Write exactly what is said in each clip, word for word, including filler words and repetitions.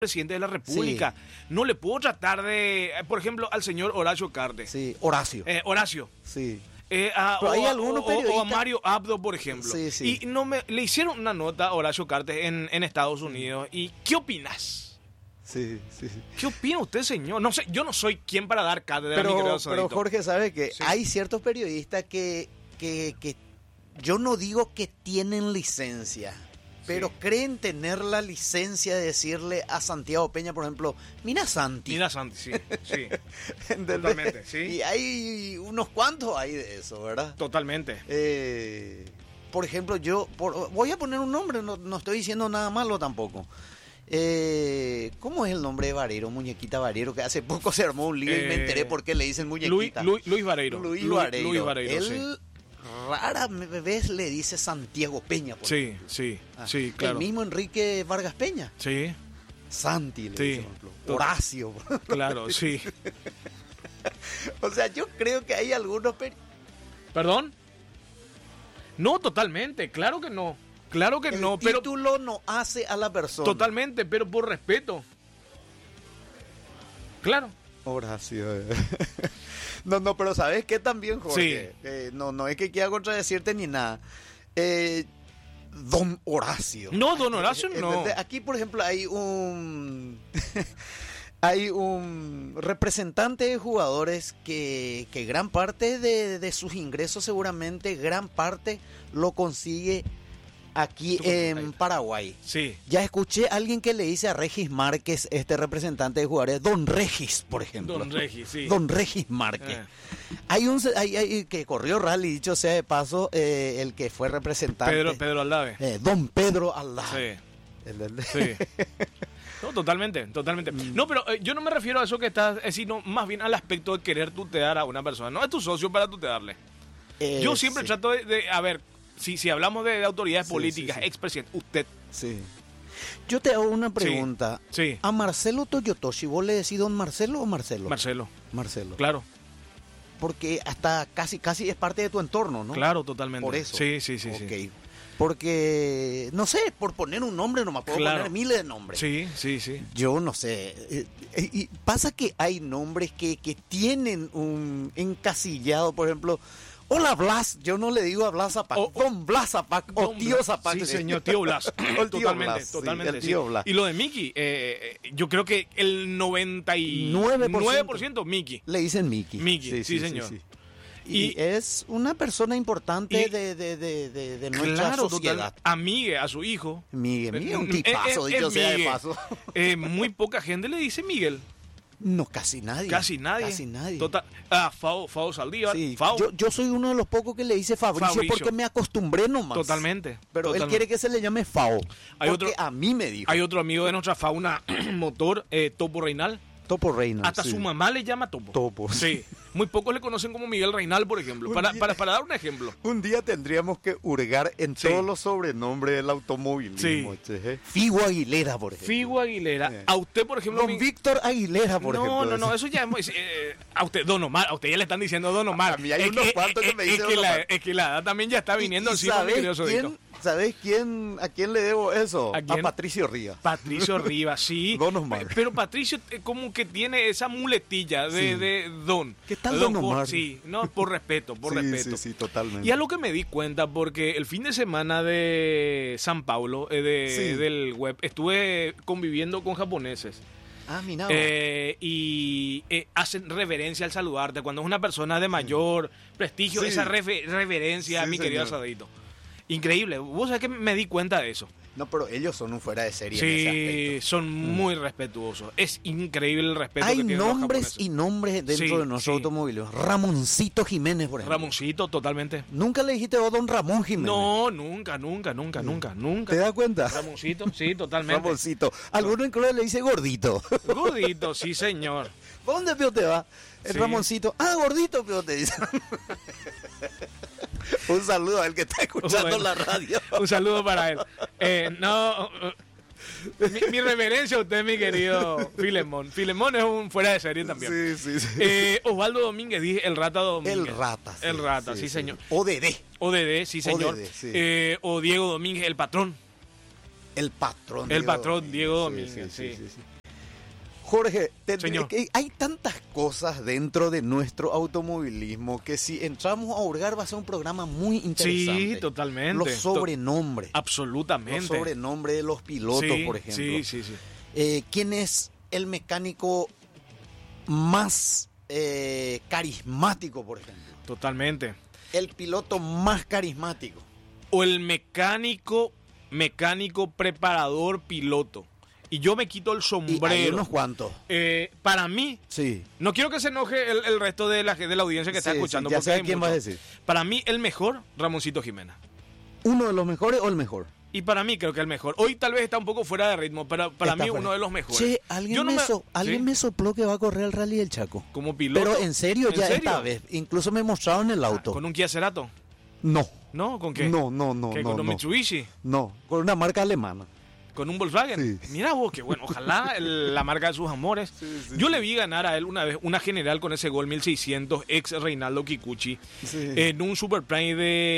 presidente de la República. Sí. No le puedo tratar de, por ejemplo, al señor Horacio Cartes. Sí, Horacio. Eh, Horacio. Sí. Eh, a, Pero hay o, algunos o, periodistas... o a Mario Abdo, por ejemplo. Sí, sí. Y no me, le hicieron una nota a Horacio Cartes en, en Estados Unidos. ¿Y qué opinas? Sí, sí, sí. ¿Qué opina usted, señor? No sé, yo no soy quien para dar cátedra, pero, mi querido pero Jorge, ¿sabe que sí. hay ciertos periodistas que, que, que yo no digo que tienen licencia, pero sí. creen tener la licencia de decirle a Santiago Peña, por ejemplo, mira Santi. Mira Santi, sí, sí. Totalmente, sí. Y hay unos cuantos ahí de eso, ¿verdad? Totalmente. Eh, por ejemplo, yo, por, voy a poner un nombre, no, no estoy diciendo nada malo tampoco. Eh, ¿Cómo es el nombre de Varero, Muñequita Varero? Que hace poco se armó un lío eh, y me enteré por qué le dicen Muñequita. Luis, Luis, Luis Varero. Luis Varero. Luis Varero, Él sí. rara vez le dice Santiago Peña. Por sí, ejemplo. sí, ah, sí, claro. El mismo Enrique Vargas Peña. Sí. Santi le sí. dice, por ejemplo. Horacio. Claro, sí. O sea, yo creo que hay algunos... Per... ¿Perdón? No, totalmente, claro que no. Claro que el no, pero... El título no hace a la persona. Totalmente, pero por respeto. Claro. Horacio. No, no, pero ¿sabes qué también, Jorge? Sí. Eh, no, no es que quiera contradecirte ni nada. Eh, Don Horacio. No, Don Horacio no. Aquí, por ejemplo, hay un... hay un representante de jugadores que, que gran parte de, de sus ingresos, seguramente, gran parte lo consigue... aquí en Paraguay. Sí. Ya escuché a alguien que le dice a Regis Márquez, este representante de jugadores, Don Regis, por ejemplo. Don Regis, sí. Don Regis Márquez. Eh. Hay un hay, hay, que corrió rally, dicho sea de paso, eh, el que fue representante. Pedro, Pedro Aldave. Eh, Don Pedro Aldave. Sí. El, el, sí. No, totalmente, totalmente. No, pero eh, yo no me refiero a eso que estás, eh, sino más bien al aspecto de querer tutear a una persona. No es tu socio para tutearle. Eh, yo siempre sí. trato de, de, a ver, Si, si hablamos de, de autoridades sí, políticas, sí, sí. expresidente, usted. Sí. Yo te hago una pregunta. Sí, sí. A Marcelo Toyotoshi, ¿vos le decís don Marcelo o Marcelo? Marcelo. Marcelo. Claro. Porque hasta casi casi es parte de tu entorno, ¿no? Claro, totalmente. Por eso. Sí, sí, sí. Okay. sí. Porque, no sé, por poner un nombre nomás, puedo claro. poner miles de nombres. Sí, sí, sí. Yo no sé. Eh, eh, y pasa que hay nombres que, que tienen un encasillado, por ejemplo... Hola Blas, yo no le digo a Blas Zapac, o, Don Blas Zapac o Tío Zapac. Sí, señor, Tío Blas. el tío totalmente, Blas, totalmente. Sí, el tío sí. Blas. Y lo de Mickey, eh, yo creo que el noventa y nueve por ciento Mickey. Le dicen Mickey. Mickey, sí, sí, sí señor. Sí, sí. Y, y es una persona importante y, de, de, de, de, de nuestra claro, sociedad. Total, amigue a su hijo. Miguel, Miguel, un tipazo, es, dicho es sea Miguel. de paso. Eh, muy poca gente le dice Miguel. No, casi nadie. Casi nadie. Casi nadie. Total. Ah, Fao, Fao Saldívar. Sí, Fao. Yo, yo soy uno de los pocos que le dice Fabricio, Fabricio. porque me acostumbré nomás. Totalmente. Pero totalmente. él quiere que se le llame Fao. Hay porque otro, a mí me dijo. Hay otro amigo de nuestra fauna motor, eh, Topo Reinal. Topo Reinal. Hasta sí. su mamá le llama Topo. Topo. Sí. Muy pocos le conocen como Miguel Reinal, por ejemplo. Para, para, para dar un ejemplo. Un día tendríamos que hurgar en sí. todos los sobrenombres del automovilismo. Sí. Che. Figo Aguilera, por ejemplo. Figo Aguilera. Sí. A usted, por ejemplo. Don mi... Víctor Aguilera, por no, ejemplo. No, no, no. Eso ya es. Eh, a usted, Don Omar. A usted ya le están diciendo Don Omar. A mí hay es unos que, cuantos que me dicen es que, la, es que la edad también ya está viniendo encima, mi querido Sodito. ¿Sabés quién, a quién le debo eso? ¿A, quién? A Patricio Rivas. Patricio Rivas, sí. Don Omar. Pero Patricio como que tiene esa muletilla de, sí. de Don. ¿Qué tal Don, don Omar? Por, sí, no, por respeto, por sí, respeto. Sí, sí, totalmente. Y a lo que me di cuenta, porque el fin de semana de San Paulo, eh, de, sí. del web, estuve conviviendo con japoneses. Ah, mira. Eh, y eh, hacen reverencia al saludarte. Cuando es una persona de mayor sí. prestigio, sí. esa refer reverencia, sí, mi querido Asadito. Increíble, vos sabés que me di cuenta de eso. No, pero ellos son un fuera de serie sí, en ese aspecto. Son muy mm. respetuosos. Es increíble el respeto Hay que tienen nombres los y nombres dentro sí, de nuestro sí. automóvil. Ramoncito Jiménez, por ejemplo. Ramoncito, totalmente. ¿Nunca le dijiste vos Don Ramón Jiménez? No, nunca, nunca, nunca, sí. nunca, nunca. ¿Te das cuenta? Ramoncito, sí, totalmente. Ramoncito. Alguno incluso le dice Gordito. Gordito, sí, señor. ¿Dónde, Pío, te va? El sí. Ramoncito. Ah, Gordito, Pío, te dice. Un saludo al que está escuchando bueno, la radio. Un saludo para él. Eh, no, mi, mi reverencia a usted, mi querido Filemón. Filemón es un fuera de serie también. Sí, sí, sí. Eh, Osvaldo Domínguez, dije el Rata Domínguez. El Rata. Sí, el Rata, sí, sí, sí señor. O D D. O D D, sí, señor. O, D D, sí. Eh, o Diego Domínguez, el patrón. El patrón. El Diego patrón Domínguez. Diego Sí, Domínguez, sí, sí. sí, sí, sí. Jorge, te, Señor. te- hay tantas cosas dentro de nuestro automovilismo que si entramos a hurgar va a ser un programa muy interesante. Sí, totalmente. Los sobrenombres. Absolutamente. Los sobrenombres de los pilotos, Sí, por ejemplo. Sí, sí, sí. Eh, ¿Quién es el mecánico más eh, carismático, por ejemplo? Totalmente. El piloto más carismático. O el mecánico, mecánico, preparador, piloto. Y yo me quito el Y sombrero. hay unos cuantos. Eh, para mí, Sí. no quiero que se enoje el, el resto de la, de la audiencia que está Sí, escuchando. sí, ya porque sé hay quién va a muchos. decir. Para mí, el mejor, Ramoncito Jiménez. ¿Uno de los mejores o el mejor? Y para mí creo que el mejor. Hoy tal vez está un poco fuera de ritmo, pero para Está mí fuera. uno de los mejores. Che, alguien, Yo no me, me- so- alguien ¿sí? me sopló que va a correr el Rally del Chaco. Como piloto. Pero en serio, ¿En ya serio? esta vez. Incluso me mostraron el auto. ¿Con un Kia Cerato? No, ¿No? ¿Con qué? no, no, no, ¿Qué? no, ¿Con un no. Mitsubishi? No, con una marca alemana. ¿Con un Volkswagen? Sí. Mira vos, qué bueno. Ojalá el- la marca de sus amores. Sí, sí, Yo sí. le vi ganar a él una vez una general con ese gol mil seiscientos, ex Reinaldo Kikuchi, Sí. en un Super Prime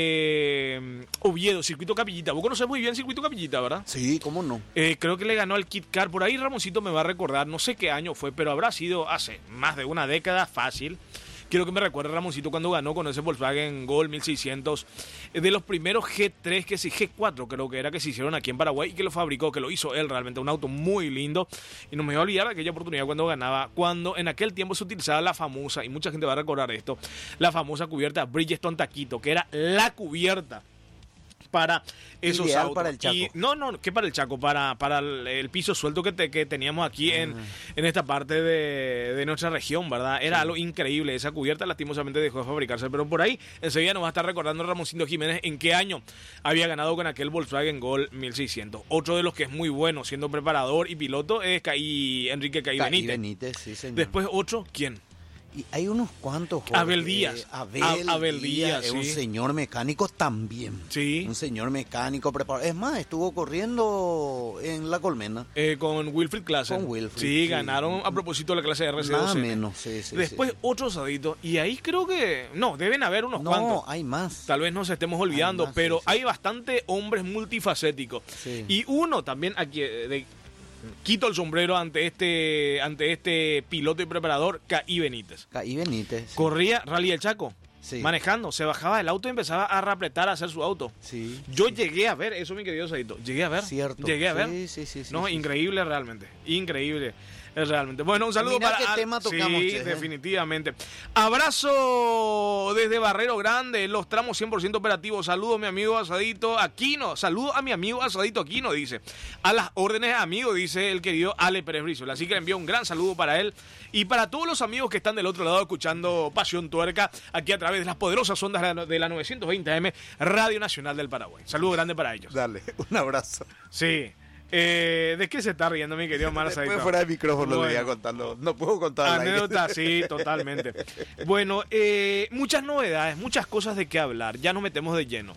de mm, Oviedo, Circuito Capillita. Vos conocés muy bien Circuito Capillita, ¿verdad? Sí, ¿cómo no? Eh, creo que le ganó al Kit Kat. Por ahí Ramoncito me va a recordar, no sé qué año fue, pero habrá sido hace más de una década fácil. Quiero que me recuerde Ramoncito cuando ganó con ese Volkswagen Gol mil seiscientos, eh, de los primeros G tres, que sí, G cuatro creo que era, que se hicieron aquí en Paraguay y que lo fabricó, que lo hizo él realmente, un auto muy lindo. Y no me voy a olvidar de aquella oportunidad cuando ganaba, cuando en aquel tiempo se utilizaba la famosa, y mucha gente va a recordar esto, la famosa cubierta Bridgestone Taquito, que era la cubierta para esos Ideal autos. para el Chaco. Y, no, no, ¿qué para el Chaco? Para, para el, el piso suelto que, te- que teníamos aquí en, Ah. en esta parte de, de nuestra región, ¿verdad? Era algo increíble. Esa cubierta lastimosamente dejó de fabricarse, pero por ahí enseguida nos va a estar recordando Ramoncito Jiménez en qué año había ganado con aquel Volkswagen Gol mil seiscientos. Otro de los que es muy bueno siendo preparador y piloto es Caí, Enrique Caí Caí Benítez. Benítez, sí, señor. Después otro, ¿quién? Y hay unos cuantos. Jorge. Abel Díaz. Abel, A- Abel Díaz, Díaz, es un sí. señor mecánico también. Sí. Un señor mecánico preparado. Es más, estuvo corriendo en La Colmena. Eh, con Wilfried Klassen. Con Wilfried, Sí, sí. ganaron a propósito de la clase de R C Nada doce. menos, sí, sí. Después sí. otro sadito. Y ahí creo que. No, deben haber unos No, cuantos. hay más. Tal vez nos estemos olvidando, Hay más, pero sí, sí. hay bastante hombres multifacéticos. Sí. Y uno también aquí. eh, de- quito el sombrero ante este ante este piloto y preparador, Caí Benítez. Caí Benítez. sí. Corría Rally del Chaco. Sí. Manejando, se bajaba del auto y empezaba a rapletar a hacer su auto. Sí. Yo llegué a ver, eso mi querido Sadito, llegué a ver. Cierto. Llegué a ver. Sí, sí, sí. sí, No, sí, sí. increíble realmente. Increíble. Es realmente. Bueno, un saludo Mira para. qué Al- tema tocamos, Sí, che, ¿eh? definitivamente. Abrazo desde Barrero Grande, los tramos cien por ciento operativos. Saludo a mi amigo Asadito Aquino. Saludo a mi amigo Asadito Aquino, dice. A las órdenes, amigo, dice el querido Ale Pérez Brizuela. Así que le envío un gran saludo para él y para todos los amigos que están del otro lado escuchando Pasión Tuerca, aquí a través de las poderosas ondas de la- de la novecientos veinte A M, Radio Nacional del Paraguay. Saludo grande para ellos. Dale, un abrazo. Sí. Eh, ¿De qué se está riendo mi querido Omar Después Sadito? fuera de micrófono lo voy a Bueno. contando. No puedo contar al aire. Anécdota, sí, totalmente. Bueno, eh, muchas novedades, muchas cosas de qué hablar. Ya nos metemos de lleno.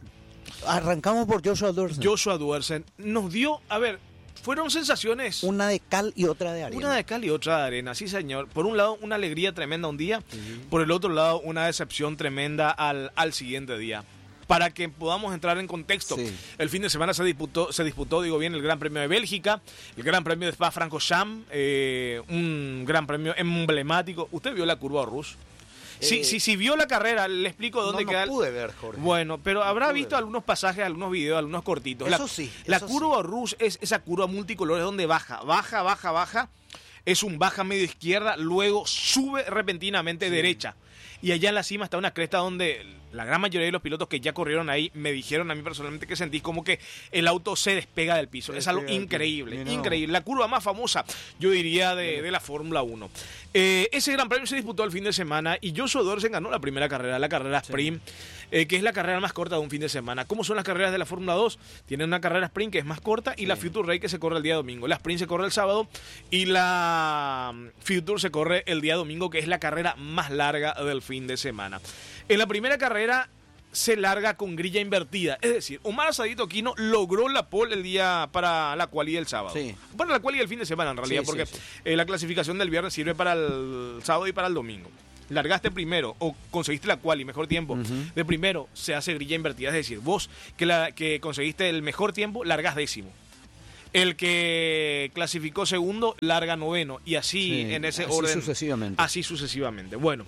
Arrancamos por Joshua Dorsey. Joshua Duersen nos dio, a ver, fueron sensaciones. Una de cal y otra de arena. Una de cal y otra de arena, sí señor. Por un lado, una alegría tremenda un día. Por el otro lado, una decepción tremenda al, al siguiente día. Para que podamos entrar en contexto, Sí. el fin de semana se disputó, se disputó, digo bien, el Gran Premio de Bélgica, el Gran Premio de Spa-Francorchamps, eh, un gran premio emblemático. ¿Usted vio la curva Rouge? Si, Eh, si, si vio la carrera, le explico dónde no, queda. no pude ver, Jorge. Bueno, pero habrá pude visto ver. algunos pasajes, algunos videos, algunos cortitos. Eso la, sí, La eso curva Rouge es esa curva multicolores donde baja, baja, baja, baja. Es un baja medio izquierda, luego sube repentinamente derecha. Y allá en la cima está una cresta donde la gran mayoría de los pilotos que ya corrieron ahí me dijeron a mí personalmente que sentí como que el auto se despega del piso. Se Es algo despega del increíble, piso. Mira. increíble. La curva más famosa, yo diría, de, de la Fórmula uno. Eh, ese gran premio se disputó el fin de semana y Joshua Dorsey ganó la primera carrera, la carrera sprint, eh, que es la carrera más corta de un fin de semana. ¿Cómo son las carreras de la Fórmula dos? Tienen una carrera sprint que es más corta y la Future Race que se corre el día domingo. La sprint se corre el sábado y la Future se corre el día domingo, que es la carrera más larga del fin de semana. En la primera carrera se larga con grilla invertida, es decir, Omar Asadito Aquino logró la pole el día para la quali del sábado, Sí. para la quali del fin de semana en realidad, Sí, porque sí, sí. eh, la clasificación del viernes sirve para el sábado y para el domingo. largaste primero o conseguiste la quali, mejor tiempo, uh-huh. de primero, se hace grilla invertida. Es decir, vos que, la, que conseguiste el mejor tiempo, largas décimo. El que clasificó segundo, larga noveno. Y así, sí, en ese así orden. Sucesivamente. Así sucesivamente. Bueno,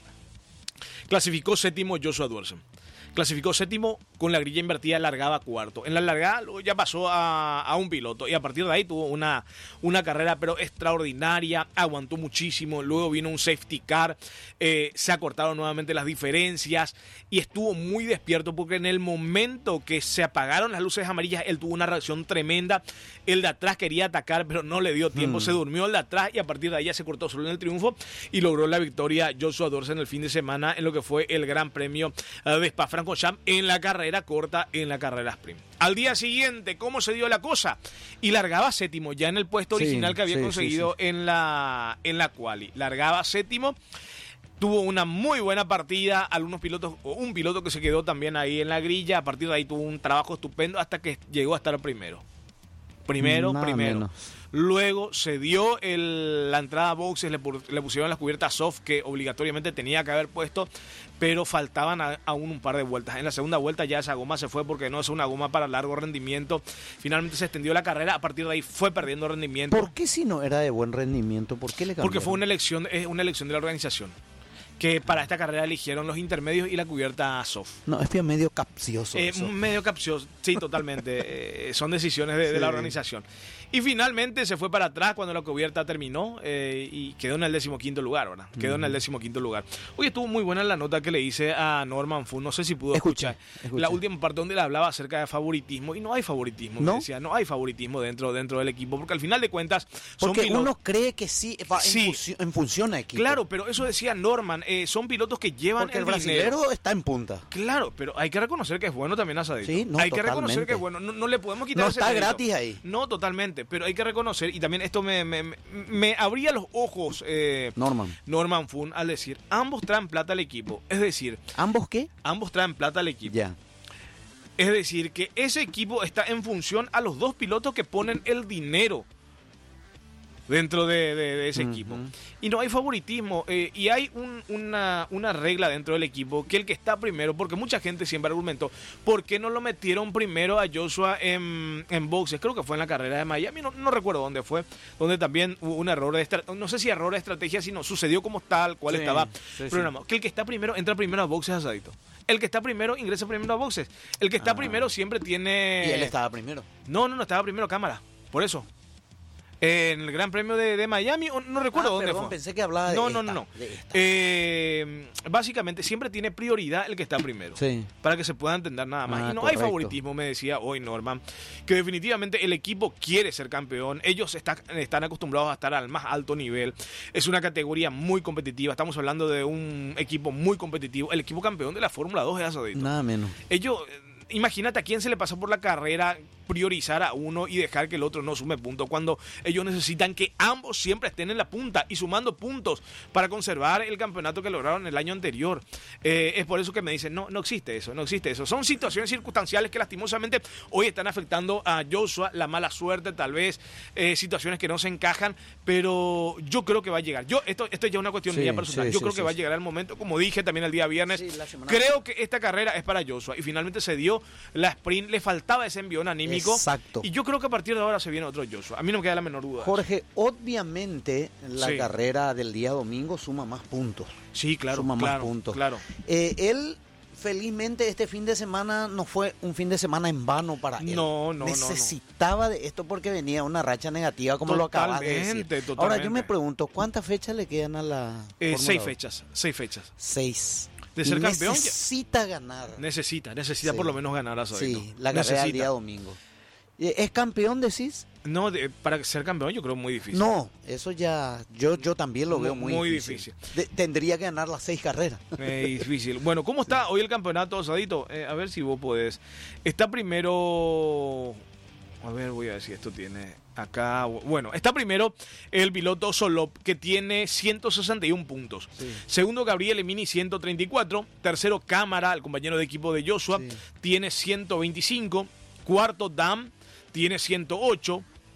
clasificó séptimo Joshua Duerson. Clasificó séptimo, con la grilla invertida largaba cuarto. En la largada ya pasó a, a un piloto y a partir de ahí tuvo una, una carrera pero extraordinaria, aguantó muchísimo, luego vino un safety car, eh, se acortaron nuevamente las diferencias y estuvo muy despierto porque en el momento que se apagaron las luces amarillas él tuvo una reacción tremenda. El de atrás quería atacar pero no le dio tiempo, hmm. se durmió el de atrás y a partir de ahí ya se cortó solo en el triunfo y logró la victoria Joshua Duerson el fin de semana en lo que fue el Gran Premio de Spa-Francorchamps en la carrera corta, en la carrera sprint. Al día siguiente, ¿cómo se dio la cosa? Y largaba séptimo, ya en el puesto original sí, que había sí, conseguido sí, sí. en la en la quali. Largaba séptimo, tuvo una muy buena partida, algunos pilotos, un piloto que se quedó también ahí en la grilla, a partir de ahí tuvo un trabajo estupendo hasta que llegó a estar primero. Primero, Nada primero. Menos. Luego se dio el, la entrada a boxes, le, le pusieron las cubiertas soft que obligatoriamente tenía que haber puesto, pero faltaban a, aún un par de vueltas. En la segunda vuelta ya esa goma se fue porque no es una goma para largo rendimiento. Finalmente se extendió la carrera, a partir de ahí fue perdiendo rendimiento. ¿Por qué si no era de buen rendimiento? ¿Por qué le cambiaron? Porque fue una elección, es una elección de la organización, que para esta carrera eligieron los intermedios y la cubierta soft. No, es medio capcioso. Eh, medio capcioso, sí, totalmente. eh, son decisiones de, sí. de la organización. Y finalmente se fue para atrás cuando la cubierta terminó eh, y quedó en el decimoquinto lugar, ¿verdad? Quedó uh-huh. en el decimoquinto lugar. Hoy estuvo muy buena la nota que le hice a Norman Fun, no sé si pudo escuché, escuchar escuché. la última parte donde le hablaba acerca de favoritismo, y no hay favoritismo, ¿no? Me decía, no hay favoritismo dentro, dentro del equipo, porque al final de cuentas son porque pilotos... uno cree que sí, va en, sí. Función, en función a equipo. Claro, pero eso decía Norman, eh, son pilotos que llevan porque el, el brasilero dinero. Está en punta. Claro, pero hay que reconocer que es bueno también Asadito. Sí, no, hay totalmente. que reconocer que es bueno, no, no le podemos quitar no ese está mérito. gratis ahí. No, totalmente, pero hay que reconocer, y también esto me, me, me abría los ojos eh, Norman. Norman Fun al decir, ambos traen plata al equipo. Es decir... ¿Ambos qué? Ambos traen plata al equipo. Ya. Es decir, que ese equipo está en función a los dos pilotos que ponen el dinero dentro de, de, de ese uh-huh. equipo. Y no hay favoritismo. Eh, y hay un, una, una regla dentro del equipo que el que está primero, porque mucha gente siempre argumentó, ¿por qué no lo metieron primero a Joshua en, en boxes? Creo que fue en la carrera de Miami, no, no recuerdo dónde fue, donde también hubo un error de estrategia, no sé si error de estrategia, sino sucedió como tal, cual sí, estaba sí, programado. Sí. Que el que está primero entra primero a boxes, Asadito. El que está primero ingresa primero a boxes. El que está ah. primero siempre tiene... ¿Y él estaba primero? No, no, no, estaba primero cámara, por eso. En el Gran Premio de, de Miami, no recuerdo ah, dónde perdón, fue. Pensé que hablaba de no, esta, no, no, de esta. Eh, básicamente siempre tiene prioridad el que está primero. Sí. Para que se pueda entender nada más. Ah, y no correcto. hay favoritismo, me decía hoy Norman, que definitivamente el equipo quiere ser campeón. Ellos está, están acostumbrados a estar al más alto nivel. Es una categoría muy competitiva. Estamos hablando de un equipo muy competitivo. El equipo campeón de la Fórmula dos es Asadito. Nada menos. Ellos... Imagínate a quién se le pasó por la carrera priorizar a uno y dejar que el otro no sume puntos cuando ellos necesitan que ambos siempre estén en la punta y sumando puntos para conservar el campeonato que lograron el año anterior. Eh, es por eso que me dicen, no, no existe eso, no existe eso. Son situaciones circunstanciales que lastimosamente hoy están afectando a Joshua, la mala suerte tal vez, eh, situaciones que no se encajan, pero yo creo que va a llegar. Yo Esto, esto es ya una cuestión sí, mía personal. Sí, yo sí, creo sí, que sí. va a llegar el momento, como dije también el día viernes, sí, creo que esta carrera es para Joshua y finalmente se dio la sprint, le faltaba ese envión anímico. Exacto. Y yo creo que a partir de ahora se viene otro Joshua. A mí no me queda la menor duda. Jorge, obviamente la sí. carrera del día domingo suma más puntos. Sí, claro. Suma claro, más puntos. Claro. Eh, él, felizmente, este fin de semana no fue un fin de semana en vano para él. No, no, Necesitaba no, no. de esto porque venía una racha negativa, como totalmente, lo acabas de decir. Totalmente. Ahora yo me pregunto, ¿cuántas fechas le quedan a la eh, Seis fechas. Seis fechas. Seis. De ser campeón. Necesita ganar. Necesita, necesita sí. por lo menos ganar a Asadito. Sí, la carrera del día domingo. ¿Es campeón, decís? No, de, para ser campeón yo creo muy difícil. No, eso ya, yo yo también lo veo muy, muy difícil. difícil. De, tendría que ganar las seis carreras. Eh, difícil. Bueno, ¿cómo está hoy el campeonato, Asadito? Eh, a ver si vos podés. Está primero... A ver, voy a ver si esto tiene acá. Bueno, está primero el piloto Solop, que tiene ciento sesenta y uno puntos. Sí. Segundo, Gabriel Emini, ciento treinta y cuatro. Tercero, Cámara, el compañero de equipo de Joshua, sí. tiene ciento veinticinco. Cuarto, Dam, tiene ciento ocho.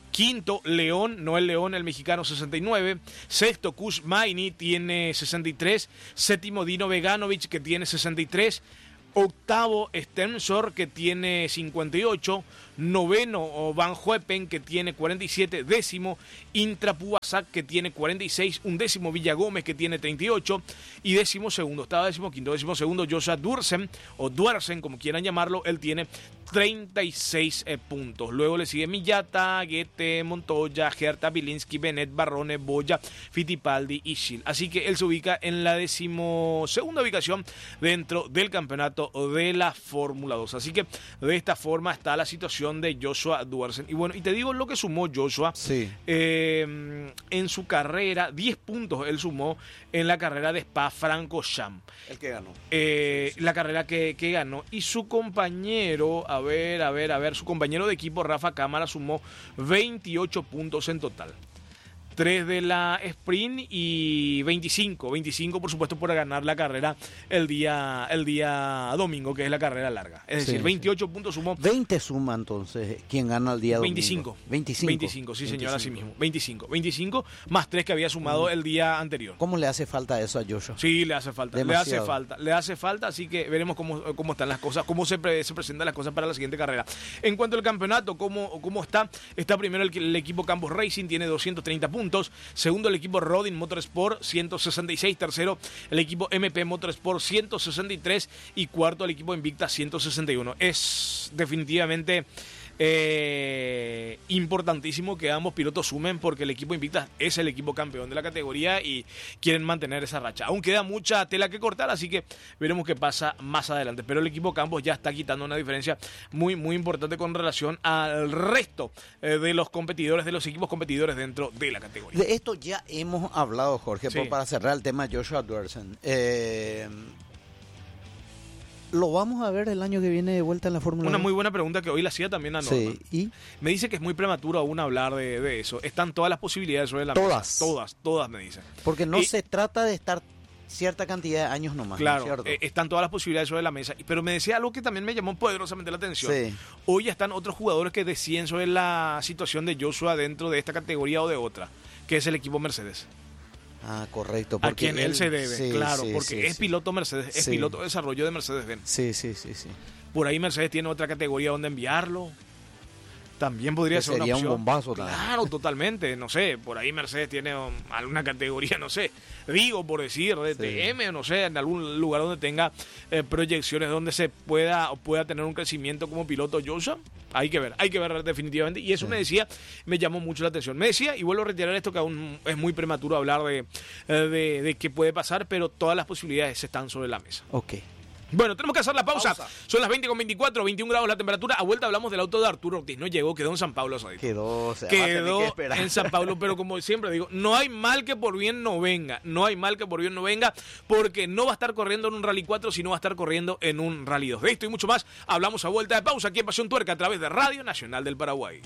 Quinto, León, Noel León, el mexicano, sesenta y nueve. Sexto, Kush Maini, tiene sesenta y tres. Séptimo, Dino Veganovic, que tiene sesenta y tres. Octavo, Stensor, que tiene cincuenta y ocho. Noveno, Van Huepen, que tiene cuarenta y siete. Décimo, Intra Puasac, que tiene cuarenta y seis. Undécimo, Villagómez, que tiene treinta y ocho. Y décimo segundo, estaba décimo quinto, décimo segundo, Joshua Duersen, o Duersen, como quieran llamarlo, él tiene treinta y seis eh, puntos. Luego le sigue Millata, Guete, Montoya, Herta, Bilinski, Benet, Barrone, Boya, Fittipaldi y Schill. Así que él se ubica en la decimosegunda ubicación dentro del campeonato de la Fórmula dos. Así que de esta forma está la situación de Joshua Duersen. Y bueno, y te digo lo que sumó Joshua sí. eh, en su carrera, diez puntos él sumó en la carrera de Spa-Francorchamps. El que ganó. Eh, la carrera que, que ganó. Y su compañero, a ver, a ver, a ver, su compañero de equipo, Rafa Cámara, sumó veintiocho puntos en total. tres de la sprint y veinticinco, veinticinco por supuesto por ganar la carrera el día el día domingo, que es la carrera larga. Es decir, sí, veintiocho sí. puntos sumó. veinte suma entonces quien gana el día veinticinco, domingo. veinticinco. veinticinco, sí señor, así mismo. veinticinco, veinticinco más tres que había sumado mm. el día anterior. ¿Cómo le hace falta eso a Joshua? Sí, le hace falta, Demasiado. le hace falta, le hace falta, así que veremos cómo, cómo están las cosas, cómo se, pre, se presentan las cosas para la siguiente carrera. En cuanto al campeonato, cómo, cómo está, está primero el, el equipo Campos Racing, tiene doscientos treinta puntos, segundo el equipo Rodin Motorsport, ciento sesenta y seis, tercero el equipo M P Motorsport, ciento sesenta y tres, y cuarto el equipo Invicta, ciento sesenta y uno. Es definitivamente eh, importantísimo que ambos pilotos sumen, porque el equipo Invicta es el equipo campeón de la categoría y quieren mantener esa racha. Aún queda mucha tela que cortar, así que veremos qué pasa más adelante, pero el equipo Campos ya está quitando una diferencia muy muy importante con relación al resto eh, de los competidores, de los equipos competidores dentro de la categoría. De esto ya hemos hablado, Jorge, sí. por, para cerrar el tema de Joshua Duersen. Eh, ¿Lo vamos a ver el año que viene de vuelta en la Fórmula uno? Una muy buena pregunta que hoy la hacía también a Norma. Sí, ¿y? Me dice que es muy prematuro aún hablar de, de eso. Están todas las posibilidades sobre la todas. mesa. Todas, todas me dicen. Porque no y, se trata de estar cierta cantidad de años nomás. Claro, ¿no es cierto? eh, están todas las posibilidades sobre la mesa. Pero me decía algo que también me llamó poderosamente la atención. Sí. Hoy ya están otros jugadores que deciden sobre la situación de Joshua dentro de esta categoría o de otra, que es el equipo Mercedes. Ah, correcto. A quien él, él se debe, sí, claro, sí, porque sí, es sí. piloto Mercedes, es sí. piloto de desarrollo de Mercedes-Benz. Sí, sí, sí, sí. Por ahí Mercedes tiene otra categoría donde enviarlo. También podría que ser una sería opción. un bombazo. Claro, también. totalmente. No sé, por ahí Mercedes tiene um, alguna categoría, no sé, digo por decir, de sí. T M o no sé, en algún lugar donde tenga eh, proyecciones, donde se pueda o pueda tener un crecimiento como piloto Joshua. Hay que ver, hay que ver definitivamente. Y eso sí. me decía, me llamó mucho la atención. Me decía, y vuelvo a reiterar esto, que aún es muy prematuro hablar de, de, de qué puede pasar, pero todas las posibilidades están sobre la mesa. Ok. Bueno, tenemos que hacer la pausa. pausa. Son las veinte con veinticuatro, veintiún grados la temperatura. A vuelta hablamos del auto de Arturo Ortiz. No llegó, quedó en San Pablo. Sadito. Quedó, se quedó en San Pablo, pero como siempre digo, no hay mal que por bien no venga. No hay mal que por bien no venga, porque no va a estar corriendo en un Rally cuatro, sino va a estar corriendo en un Rally dos. De esto y mucho más hablamos a vuelta de pausa aquí en Pasión Tuerca a través de Radio Nacional del Paraguay.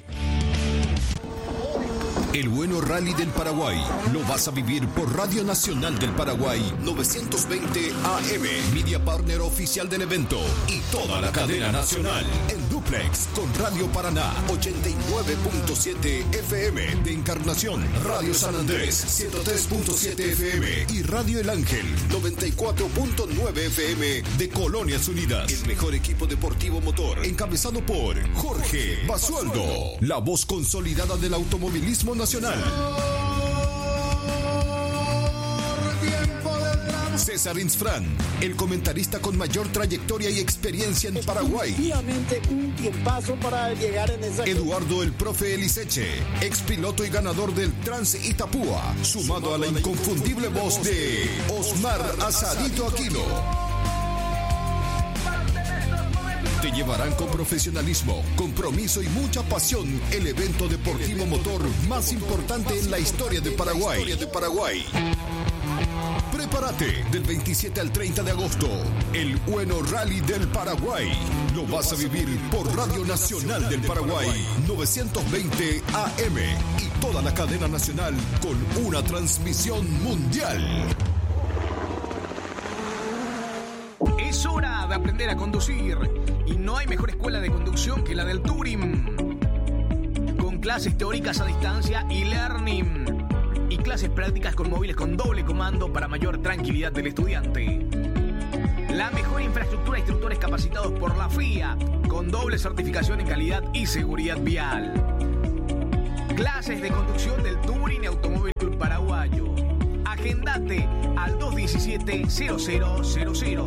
El bueno Rally del Paraguay lo vas a vivir por Radio Nacional del Paraguay novecientos veinte A M, media partner oficial del evento, y toda la cadena nacional en duplex con Radio Paraná ochenta y nueve punto siete F M de Encarnación, Radio San Andrés ciento tres punto siete F M y Radio El Ángel noventa y cuatro punto nueve F M de Colonias Unidas. El mejor equipo deportivo motor encabezado por Jorge Basualdo, la voz consolidada del automovilismo nacional. César Insfrán, el comentarista con mayor trayectoria y experiencia en Paraguay. Efectivamente, un tiempazo para llegar en esa... Eduardo el Profe Eliseche, ex piloto y ganador del Trans Itapúa, sumado a la inconfundible voz de Osmar Asadito Aquino. Te llevarán con profesionalismo, compromiso y mucha pasión el evento deportivo motor más importante en la historia de Paraguay. Prepárate del veintisiete al treinta de agosto, el bueno Rally del Paraguay. Lo vas a vivir por Radio Nacional del Paraguay novecientos veinte A M y toda la cadena nacional con una transmisión mundial. Es hora de aprender a conducir y no hay mejor escuela de conducción que la del Turing. Con clases teóricas a distancia y learning. Y clases prácticas con móviles con doble comando para mayor tranquilidad del estudiante. La mejor infraestructura, instructores capacitados por la F I A, con doble certificación en calidad y seguridad vial. Clases de conducción del Touring Automóvil Club Paraguayo. Agendate al dos diecisiete cero cero cero cero.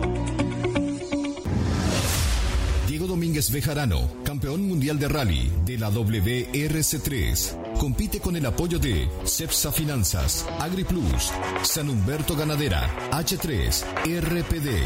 Diego Domínguez Bejarano, campeón mundial de rally de la W R C tres. Compite con el apoyo de Cepsa Finanzas, AgriPlus, San Humberto Ganadera, H tres, R P D.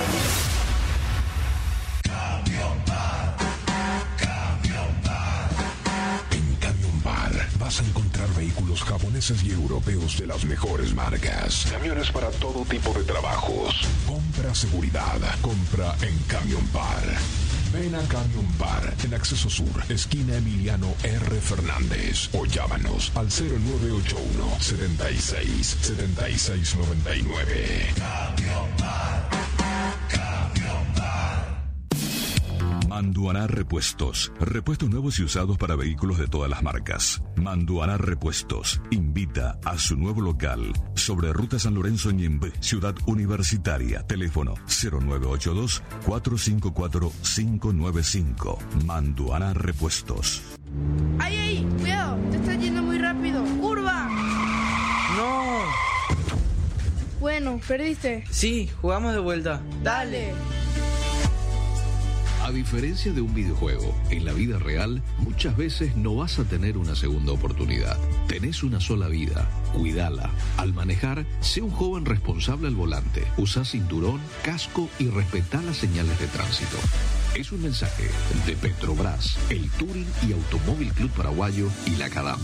Camión Bar, Camión Bar. En Camión Bar vas a encontrar vehículos japoneses y europeos de las mejores marcas. Camiones para todo tipo de trabajos. Compra seguridad, compra en Camión Bar. Ven a Camión Bar, en Acceso Sur, esquina Emiliano R. Fernández. O llámanos al cero nueve ocho uno, setenta y seis, setenta y seis noventa y nueve. Camión Bar, Camión Bar. Manduaná Repuestos. Repuestos nuevos y usados para vehículos de todas las marcas. Manduaná Repuestos invita a su nuevo local sobre Ruta San Lorenzo Ñembe, Ciudad Universitaria. Teléfono cero nueve ocho dos, cuatro cinco cuatro, cinco nueve cinco. Manduaná Repuestos. ¡Ay, ay! ¡Cuidado! Te estás yendo muy rápido. ¡Curva! ¡No! Bueno, perdiste. Sí, jugamos de vuelta. Dale. A diferencia de un videojuego, en la vida real muchas veces no vas a tener una segunda oportunidad. Tenés una sola vida, cuídala. Al manejar, sé un joven responsable al volante. Usa cinturón, casco y respetá las señales de tránsito. Es un mensaje de Petrobras, el Touring y Automóvil Club Paraguayo y la CADAM.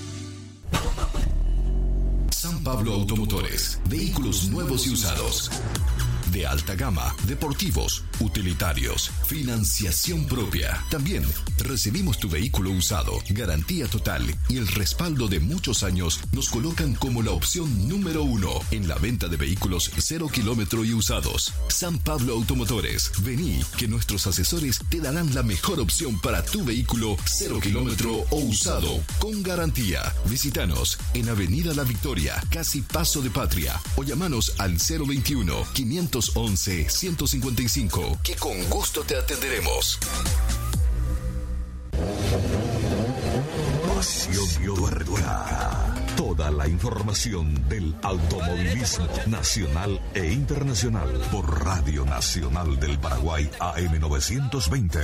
San Pablo Automotores, vehículos nuevos y usados. De alta gama, deportivos, utilitarios, financiación propia. También recibimos tu vehículo usado, garantía total y el respaldo de muchos años nos colocan como la opción número uno en la venta de vehículos cero kilómetro y usados. San Pablo Automotores, vení que nuestros asesores te darán la mejor opción para tu vehículo cero kilómetro o usado con garantía. Visítanos en Avenida La Victoria, casi Paso de Patria, o llamanos al cero veintiuno, quinientos once, ciento cincuenta y cinco, que con gusto te atenderemos. Pasión Tuerca. Toda la información del automovilismo nacional e internacional por Radio Nacional del Paraguay A M novecientos veinte.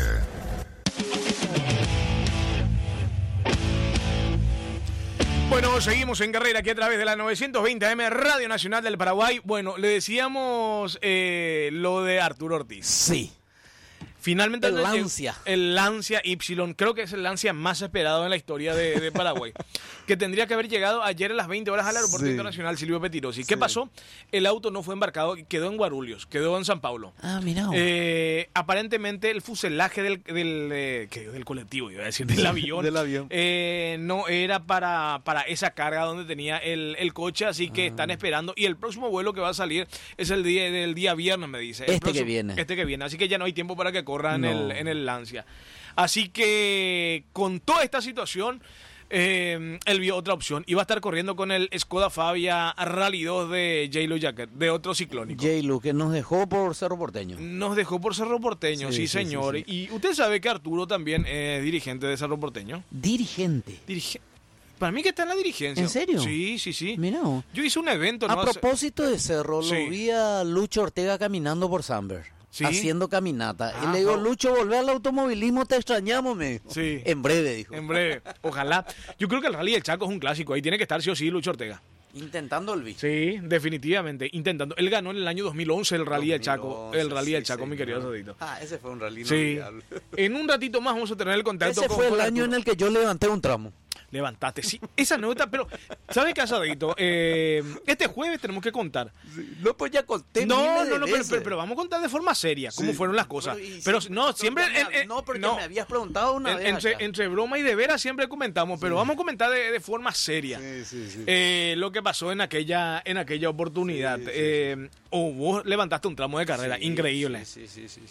Bueno, seguimos en carrera aquí a través de la novecientos veinte A M Radio Nacional del Paraguay. Bueno, le decíamos eh, lo de Arturo Ortiz. Sí. Finalmente el Lancia. El Lancia Y, creo que es el Lancia más esperado en la historia de, de Paraguay, que tendría que haber llegado ayer a las veinte horas al aeropuerto sí. internacional Silvio Pettirossi. ¿Qué sí. pasó? El auto no fue embarcado, quedó en Guarulhos, quedó en San Paulo. Ah, mira. Eh, aparentemente el fuselaje del, del, eh, ¿qué? del colectivo, iba a decir, del avión, del avión. Eh, no era para, para esa carga donde tenía el, el coche, así que ah. están esperando. Y el próximo vuelo que va a salir es el día del día viernes, me dice. El este próximo, que viene. Este que viene, así que ya no hay tiempo para que corra en, no. el, en el Lancia. Así que con toda esta situación, eh, él vio otra opción. Iba a estar corriendo con el Skoda Fabia Rally dos de J-Lo Jacket, de otro ciclónico. J-Lo, que nos dejó por Cerro Porteño. Nos dejó por Cerro Porteño, sí, sí, sí señor. Sí, sí. Y usted sabe que Arturo también es dirigente de Cerro Porteño. ¿Dirigente? Dirigente. Para mí que está en la dirigencia. ¿En serio? Sí, sí, sí. Mira. Yo hice un evento. A ¿no? propósito de Cerro, sí. lo vi a Lucho Ortega caminando por Samber. ¿Sí? Haciendo caminata. Ah, y le digo, no. Lucho, volvé al automovilismo, te extrañamos, me dijo. Sí. En breve, dijo. En breve, ojalá. Yo creo que el Rally del Chaco es un clásico. Ahí tiene que estar sí o sí Lucho Ortega. Intentando el bicho. Sí, definitivamente, intentando. Él ganó en el año dos mil once el Rally del Chaco. El Rally sí, del Chaco, sí, mi querido Sodito. Ah, ese fue un rally sí. inolvidable. En un ratito más vamos a tener el contacto ese con fue el con año Arturo. en el que yo levanté un tramo. Levantaste, sí. Esa nota, pero, ¿sabes qué, Asadito? Eh, este jueves tenemos que contar. Sí. No, pues ya conté. No, no, no, pero, pero, pero vamos a contar de forma seria cómo sí. fueron las cosas. Pero, pero sí, no, siempre. Me, en, no, porque no, me habías preguntado una en, vez. Entre, entre broma y de veras siempre comentamos, pero sí. vamos a comentar de, de forma seria sí, sí, sí. Eh, lo que pasó en aquella, en aquella oportunidad. Sí, sí, eh, sí. Oh, vos levantaste un tramo de carrera sí, increíble. Sí, sí, sí, sí, sí.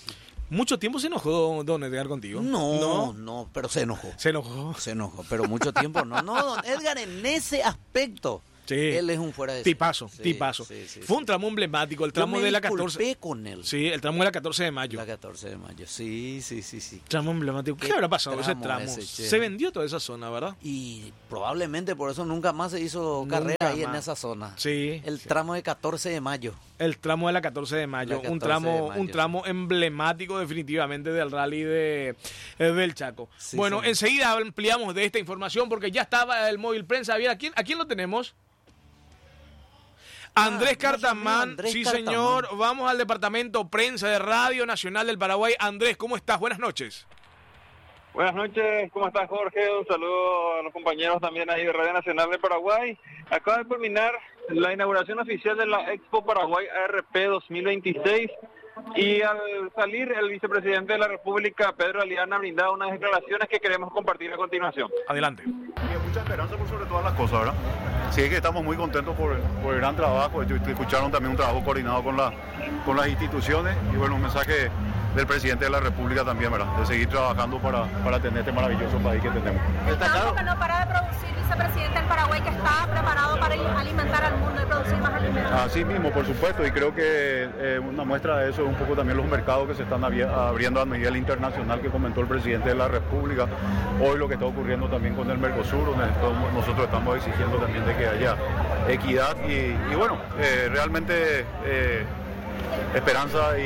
¿Mucho tiempo se enojó don Edgar contigo? No, no, no, pero se enojó. Se enojó. Se enojó, pero mucho tiempo no. No, don Edgar, en ese aspecto, sí. Él es un fuera de tipazo, sí, tipazo. Sí, sí, Fue sí. un tramo emblemático, el tramo Yo me de la catorce. con él. Sí, el tramo de la catorce de mayo. La catorce de mayo, sí, sí, sí, sí. Tramo emblemático. ¿Qué, ¿Qué habrá pasado ese tramo tramo? ese, Se vendió toda esa zona, ¿verdad? Y probablemente por eso nunca más se hizo Nunca carrera ahí más. en esa zona. Sí. El sí. tramo de catorce de mayo. El tramo de la catorce de mayo, catorce un tramo, de mayo, un tramo emblemático definitivamente del rally de, eh, del Chaco. Sí, bueno, sí. enseguida ampliamos de esta información porque ya estaba el móvil prensa. Bien, ¿a quién, ¿a quién lo tenemos? Andrés Ah, Cartamán, Andrés sí Cartamán. señor, vamos al departamento prensa de Radio Nacional del Paraguay. Andrés, ¿cómo estás? Buenas noches. Buenas noches, ¿cómo estás, Jorge? Un saludo a los compañeros también ahí de Radio Nacional de Paraguay. Acaba de culminar la inauguración oficial de la Expo Paraguay A R P dos mil veintiséis y al salir el vicepresidente de la República, Pedro Aliana, ha brindado unas declaraciones que queremos compartir a continuación. Adelante. Y mucha esperanza por sobre todas las cosas, ¿verdad? Sí, es que estamos muy contentos por, por el gran trabajo. Escucharon también un trabajo coordinado con, la, con las instituciones y bueno, un mensaje del presidente de la República también, ¿verdad? De seguir trabajando para, para tener este maravilloso país que tenemos. El campo que no para de producir, vicepresidente del Paraguay, que está preparado para alimentar al mundo y producir más alimentos. Así mismo, por supuesto, y creo que eh, una muestra de eso es un poco también los mercados que se están abriendo a nivel internacional que comentó el presidente de la República. Hoy lo que está ocurriendo también con el Mercosur, donde nosotros estamos exigiendo también de que haya equidad y, y bueno, eh, realmente eh, esperanza y,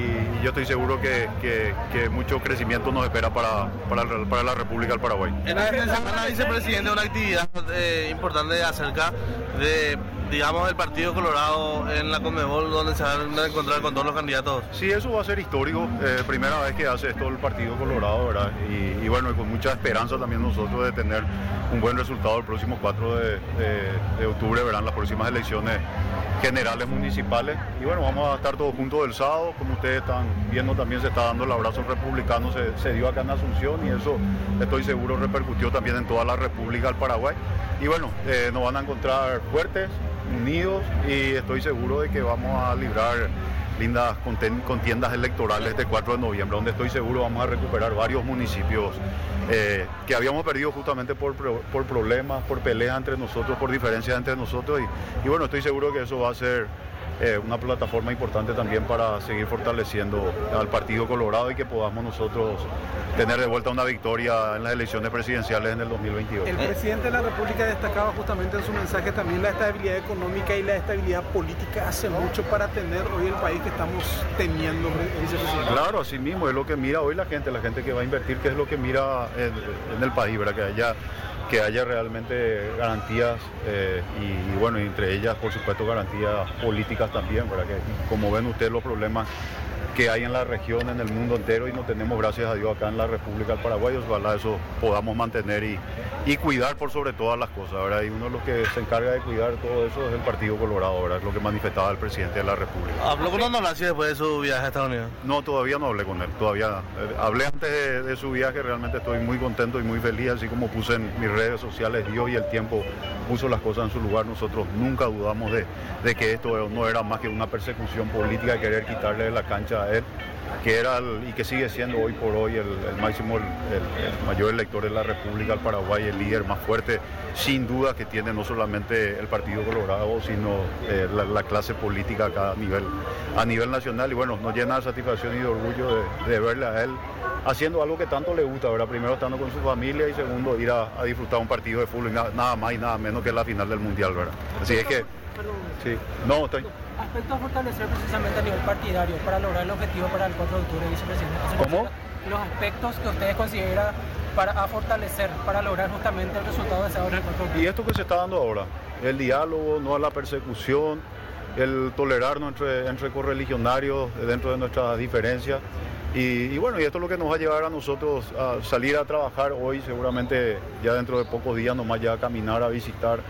y yo estoy seguro que, que, que mucho crecimiento nos espera para, para, para la República del Paraguay. En la semana, vicepresidente, una actividad eh, importante acerca de, digamos, el Partido Colorado en la Conmebol, donde se van a encontrar con todos los candidatos. Sí, eso va a ser histórico, eh, primera vez que hace esto el Partido Colorado, ¿verdad? Y, y bueno, y con mucha esperanza también nosotros de tener un buen resultado el próximo cuatro de, de, de octubre, verán las próximas elecciones generales municipales. Y bueno, vamos a estar todos juntos el sábado, como ustedes están viendo también se está dando el abrazo republicano, se, se dio acá en Asunción y eso estoy seguro repercutió también en toda la República del Paraguay. Y bueno, eh, nos van a encontrar fuertes, unidos y estoy seguro de que vamos a librar lindas contiendas electorales de cuatro de noviembre, donde estoy seguro vamos a recuperar varios municipios eh, que habíamos perdido justamente por, por problemas, por peleas entre nosotros, por diferencias entre nosotros y, y bueno, estoy seguro que eso va a ser eh, una plataforma importante también para seguir fortaleciendo al Partido Colorado y que podamos nosotros tener de vuelta una victoria en las elecciones presidenciales en el dos mil veintidós. El presidente de la República destacaba justamente en su mensaje también la estabilidad económica y la estabilidad política hace mucho para tener hoy el país que estamos teniendo, vicepresidente. Claro, así mismo es lo que mira hoy la gente, la gente que va a invertir, que es lo que mira en, en el país, ¿verdad? Que haya, que haya realmente garantías eh, y, y bueno, entre ellas por supuesto garantías políticas también, ¿verdad? Que como ven ustedes los problemas que hay en la región, en el mundo entero y no tenemos, gracias a Dios, acá en la República del Paraguay, ojalá eso podamos mantener y, y cuidar por sobre todas las cosas, ¿verdad? Y uno de los que se encarga de cuidar todo eso es el Partido Colorado, ¿verdad? Es lo que manifestaba el presidente de la República. ¿Habló con Don Horacio después de su viaje a Estados Unidos? No, todavía no hablé con él, todavía eh, hablé antes de, de su viaje, realmente estoy muy contento y muy feliz, así como puse en mis redes sociales, Dios y el tiempo puso las cosas en su lugar, nosotros nunca dudamos de, de que esto no era más que una persecución política de querer quitarle la cancha a él, que era el, y que sigue siendo hoy por hoy el, el máximo, el, el, el mayor elector de la República del Paraguay, el líder más fuerte, sin duda que tiene no solamente el Partido Colorado, sino eh, la, la clase política acá a nivel, a nivel nacional. Y bueno, nos llena de satisfacción y de orgullo de, de verle a él haciendo algo que tanto le gusta, ¿verdad? Primero estando con su familia y segundo ir a, a disfrutar un partido de fútbol, nada, nada más y nada menos que la final del Mundial, ¿verdad? Así es que... Sí, no, estoy... Aspecto a fortalecer precisamente a nivel partidario para lograr el objetivo para el cuatro de octubre, vicepresidente. ¿Cómo? Los aspectos que ustedes consideran para a fortalecer, para lograr justamente el resultado deseado del cuatro de octubre. Y esto que se está dando ahora, el diálogo, no a la persecución, el tolerarnos entre, entre correligionarios dentro de nuestras diferencias. Y, y bueno, y esto es lo que nos va a llevar a nosotros a salir a trabajar hoy, seguramente ya dentro de pocos días, nomás ya a caminar, a visitar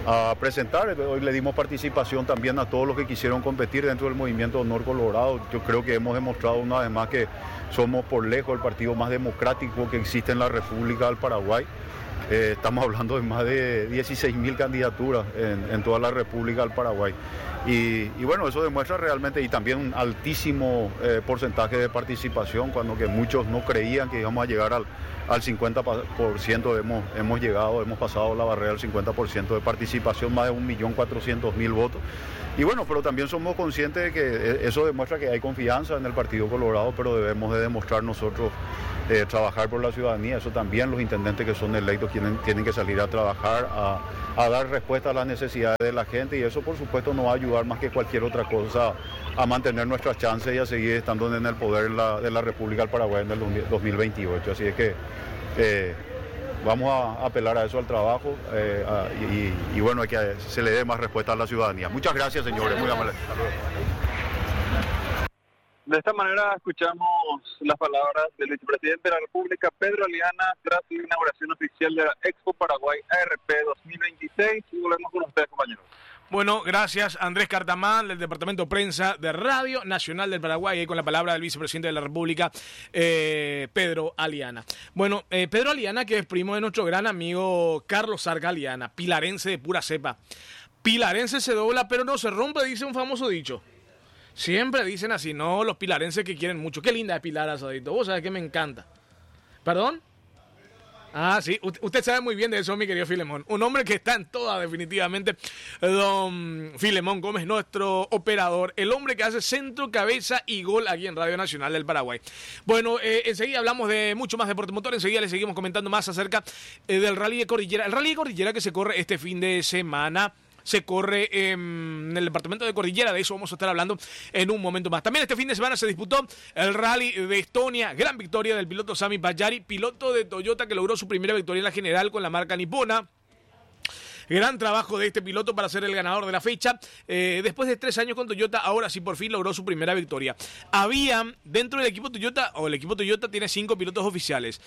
a presentar. Hoy le dimos participación también a todos los que quisieron competir dentro del movimiento Honor Colorado. Yo creo que hemos demostrado una vez más que somos por lejos el partido más democrático que existe en la República del Paraguay. Eh, estamos hablando de más de dieciséis mil candidaturas en, en toda la República del Paraguay. Y, y bueno, eso demuestra realmente, y también un altísimo eh, porcentaje de participación, cuando que muchos no creían que íbamos a llegar al, al cincuenta por ciento, hemos, hemos llegado, hemos pasado la barrera del cincuenta por ciento de participación, más de un millón cuatrocientos mil votos. Y bueno, pero también somos conscientes de que eso demuestra que hay confianza en el Partido Colorado, pero debemos de demostrar nosotros eh, trabajar por la ciudadanía. Eso también los intendentes que son electos tienen, tienen que salir a trabajar, a, a dar respuesta a las necesidades de la gente, y eso por supuesto nos va a ayudar más que cualquier otra cosa a mantener nuestras chances y a seguir estando en el poder la, de la República del Paraguay en el dos mil veintiocho. Así es que eh, vamos a apelar a eso, al trabajo, eh, a, y, y bueno, hay que se le dé más respuesta a la ciudadanía. Muchas gracias, señores. Muy amables. De esta manera escuchamos las palabras del vicepresidente de la República, Pedro Aliana, tras la inauguración oficial de la Expo Paraguay A R P dos mil veintiséis. Y volvemos con ustedes, compañeros. Bueno, gracias Andrés Cartamán del Departamento de Prensa de Radio Nacional del Paraguay, ahí con la palabra del vicepresidente de la República, eh, Pedro Aliana. Bueno, eh, Pedro Aliana, que es primo de nuestro gran amigo Carlos Sarga Aliana, pilarense de pura cepa. Pilarense se dobla pero no se rompe, dice un famoso dicho. Siempre dicen así, no, los pilarenses que quieren mucho. Qué linda es Pilar Asadito, vos sabés que me encanta. ¿Perdón? Ah, sí, usted sabe muy bien de eso, mi querido Filemón. Un hombre que está en toda, definitivamente. Don Filemón Gómez, nuestro operador. El hombre que hace centro, cabeza y gol aquí en Radio Nacional del Paraguay. Bueno, eh, enseguida hablamos de mucho más deporte motor. Enseguida le seguimos comentando más acerca eh, del Rally de Cordillera. El Rally de Cordillera que se corre este fin de semana. Se corre eh, en el departamento de Cordillera, de eso vamos a estar hablando en un momento más. También este fin de semana se disputó el Rally de Estonia, gran victoria del piloto Sami Pajari, piloto de Toyota que logró su primera victoria en la general con la marca nipona. Gran trabajo de este piloto para ser el ganador de la fecha. Eh, después de tres años con Toyota, ahora sí por fin logró su primera victoria. Había dentro del equipo Toyota, o el equipo Toyota tiene cinco pilotos oficiales.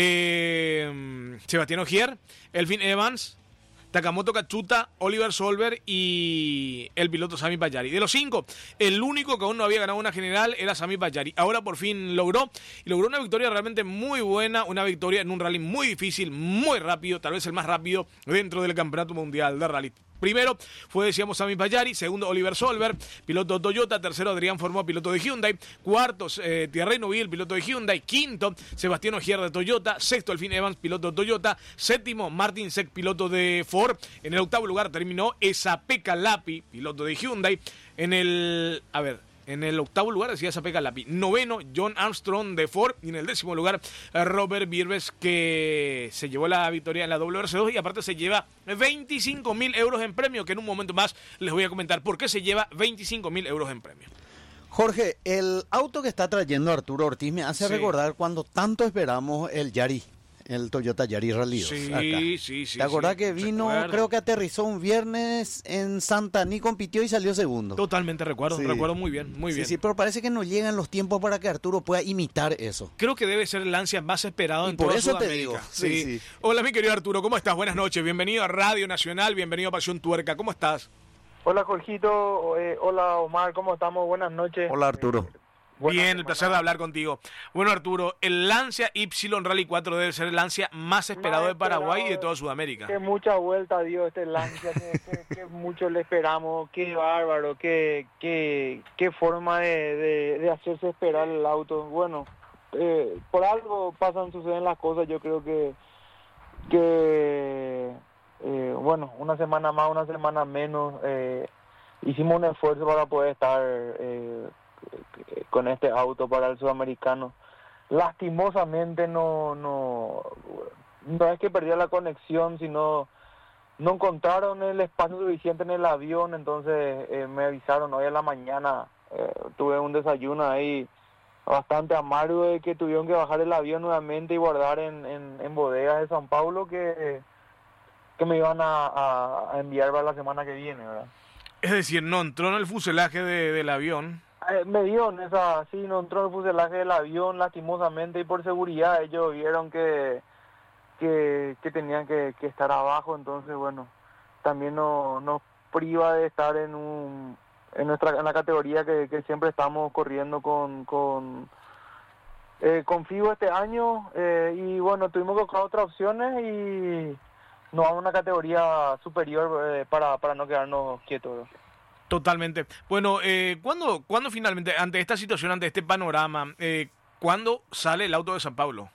Eh, Sebastián Ogier, Elfin Evans, Takamoto Katsuta, Oliver Solver y el piloto Sami Pajari. De los cinco, el único que aún no había ganado una general era Sami Pajari. Ahora por fin logró, y logró una victoria realmente muy buena, una victoria en un rally muy difícil, muy rápido, tal vez el más rápido dentro del Campeonato Mundial de Rally. Primero fue, decíamos, Sami Pajari, segundo Oliver Solver, piloto Toyota, tercero Adrián Formó, piloto de Hyundai, cuarto eh, Thierry Neuville, piloto de Hyundai, quinto Sebastián Ogier de Toyota, sexto Elfin Evans, piloto de Toyota, séptimo Martin Sek, piloto de Ford, en el octavo lugar terminó Esa-Pekka Lapi, piloto de Hyundai, en el, a ver, en el octavo lugar decía Esa-Pekka Lapi, noveno John Armstrong de Ford, y en el décimo lugar Robert Birbes, que se llevó la victoria en la W R C dos y aparte se lleva veinticinco mil euros en premio, que en un momento más les voy a comentar por qué se lleva veinticinco mil euros en premio. Jorge, el auto que está trayendo Arturo Ortiz me hace sí. recordar cuando tanto esperamos el Yaris. El Toyota Yaris Rally dos. Sí, acá. sí, sí. ¿Te acordás sí, que vino, recuerdo. Creo que aterrizó un viernes en Santaní, compitió y salió segundo? Totalmente recuerdo, sí. recuerdo muy bien, muy sí, bien. Sí, pero parece que no llegan los tiempos para que Arturo pueda imitar eso. Creo que debe ser el Lancia más esperado y en por toda eso Sudamérica. te digo. Sí. Sí, sí. Hola, mi querido Arturo, ¿cómo estás? Buenas noches, bienvenido a Radio Nacional, bienvenido a Pasión Tuerca, ¿cómo estás? Hola, Jorgito, eh, hola, Omar, ¿cómo estamos? Buenas noches. Hola, Arturo. Eh, Bien, el placer de hablar contigo. Bueno, Arturo, el Lancia Y Rally cuatro debe ser el Lancia más esperado más de Paraguay esperado, y de toda Sudamérica. Que mucha vuelta dio este Lancia, que, que, que mucho le esperamos, qué bárbaro, qué, qué, qué forma de, de, de hacerse esperar el auto. Bueno, eh, por algo pasan, suceden las cosas, yo creo que, que eh, bueno, una semana más, una semana menos, eh, hicimos un esfuerzo para poder estar... Eh, con este auto para el sudamericano. Lastimosamente no no no es que perdió la conexión, sino no encontraron el espacio suficiente en el avión, entonces eh, me avisaron hoy a la mañana, eh, tuve un desayuno ahí bastante amargo de que tuvieron que bajar el avión nuevamente y guardar en, en, en bodegas de San Paulo que, que me iban a, a, a enviar para la semana que viene, ¿verdad? Es decir, no entró en el fuselaje de, del avión. Eh, me dio en esa, sí, no entró en el fuselaje del avión lastimosamente y por seguridad ellos vieron que que, que tenían que, que estar abajo, entonces bueno, también nos, nos priva de estar en un en nuestra en la categoría que, que siempre estamos corriendo con con eh, con FIBO este año, eh, y bueno, tuvimos que buscar otras opciones y nos vamos a una categoría superior eh, para, para no quedarnos quietos. Totalmente. Bueno, eh, ¿cuándo, ¿cuándo finalmente, ante esta situación, ante este panorama, eh, cuándo sale el auto de San Pablo?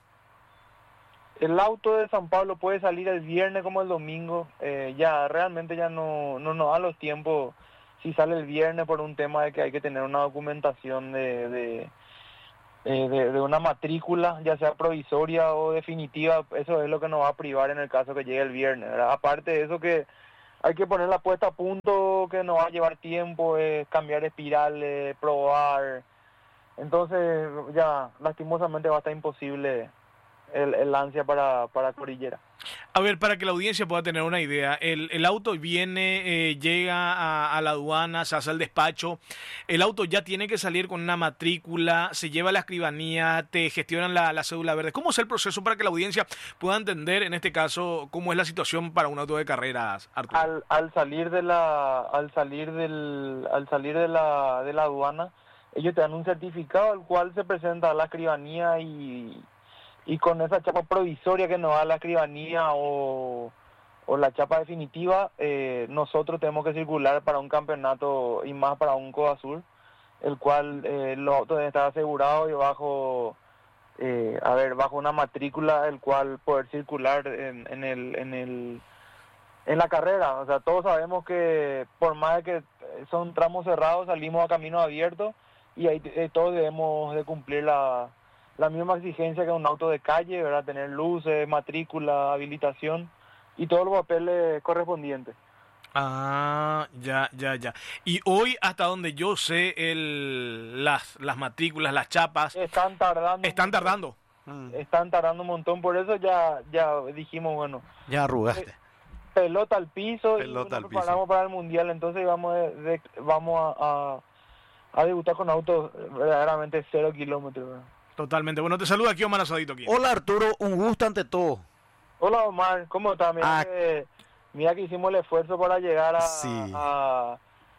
El auto de San Pablo puede salir el viernes como el domingo. Eh, ya realmente ya no, no nos da los tiempos si sale el viernes por un tema de que hay que tener una documentación de, de, eh, de, de una matrícula, ya sea provisoria o definitiva. Eso es lo que nos va a privar en el caso que llegue el viernes, ¿verdad? Aparte de eso, que hay que poner la puesta a punto, que nos va a llevar tiempo, eh, cambiar espirales, probar. Entonces ya lastimosamente va a estar imposible el, el ansia para, para Cordillera. A ver, para que la audiencia pueda tener una idea, el, el auto viene, eh, llega a, a la aduana, se hace el despacho, el auto ya tiene que salir con una matrícula, se lleva a la escribanía, te gestionan la, la cédula verde. ¿Cómo es el proceso para que la audiencia pueda entender, en este caso, cómo es la situación para un auto de carreras, Arturo? Al, al salir de la, al salir del, al salir de la, de la aduana, ellos te dan un certificado, el cual se presenta a la escribanía y y con esa chapa provisoria que nos da la escribanía o, o la chapa definitiva, eh, nosotros tenemos que circular para un campeonato y más para un Codasur, el cual eh, los autos deben estar asegurados y bajo, eh, a ver, bajo una matrícula, el cual poder circular en, en el, en el, en la carrera. O sea, todos sabemos que por más de que son tramos cerrados, salimos a camino abierto y ahí eh, todos debemos de cumplir la la misma exigencia que un auto de calle, ¿verdad? Tener luces, matrícula, habilitación y todos los papeles correspondientes. Ah, ya, ya, ya. Y hoy, hasta donde yo sé, el, las, las matrículas, las chapas... Están tardando. Están tardando. Están tardando un montón, por eso ya, ya dijimos, bueno... Ya arrugaste. Eh, pelota al piso pelota y al nos preparamos piso. para el Mundial, entonces vamos, de, de, vamos a, a, a debutar con autos verdaderamente cero kilómetros, ¿verdad? Totalmente. Bueno, te saluda aquí Omar Asadito aquí. Hola Arturo, un gusto ante todo. Hola Omar, ¿cómo estás? Mira, Ah. que, mira que hicimos el esfuerzo para llegar a, Sí. a,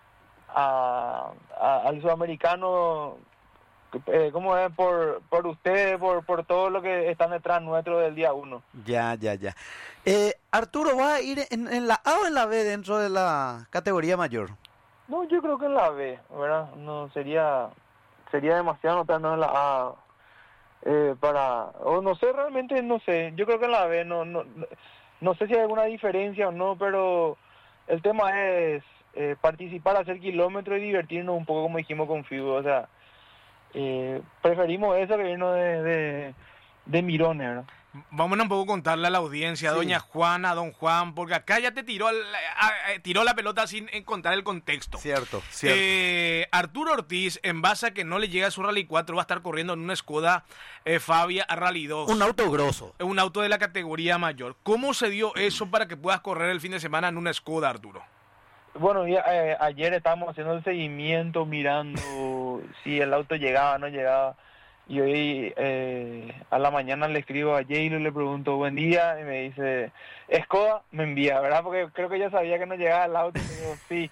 a- a- al sudamericano, eh, ¿cómo es? Por, por ustedes, por, por todo lo que están detrás nuestro del día uno. Ya, ya, ya. Eh, Arturo, ¿vas a ir en, en la A o en la B dentro de la categoría mayor? No, yo creo que en la B, ¿verdad? No, sería, sería demasiado notarnos en la A. Eh, para, o no sé, realmente no sé, yo creo que en la B no, no, no, no sé si hay alguna diferencia o no, pero el tema es eh, participar, hacer kilómetros y divertirnos un poco como dijimos con FIBO, o sea, eh, preferimos eso que irnos de, de, de mirones, ¿verdad? Vamos a un poco contarle a la audiencia, a Sí. doña Juana, a don Juan, porque acá ya te tiró, el- a- a- tiró la pelota sin contar el contexto. Cierto, cierto. Eh, Arturo Ortiz, en base a que no le llega a su Rally cuatro, va a estar corriendo en una Skoda eh, Fabia Rally dos. Un auto grosso. Un auto de la categoría mayor. ¿Cómo se dio eso para que puedas correr el fin de semana en una Skoda, Arturo? Bueno, ya, eh, ayer estábamos haciendo el seguimiento, mirando si el auto llegaba o no llegaba. Y hoy eh, a la mañana le escribo a Jaylo y le pregunto buen día y me dice, Skoda, me envía, ¿verdad? Porque creo que ella sabía que no llegaba el auto y me dijo, sí.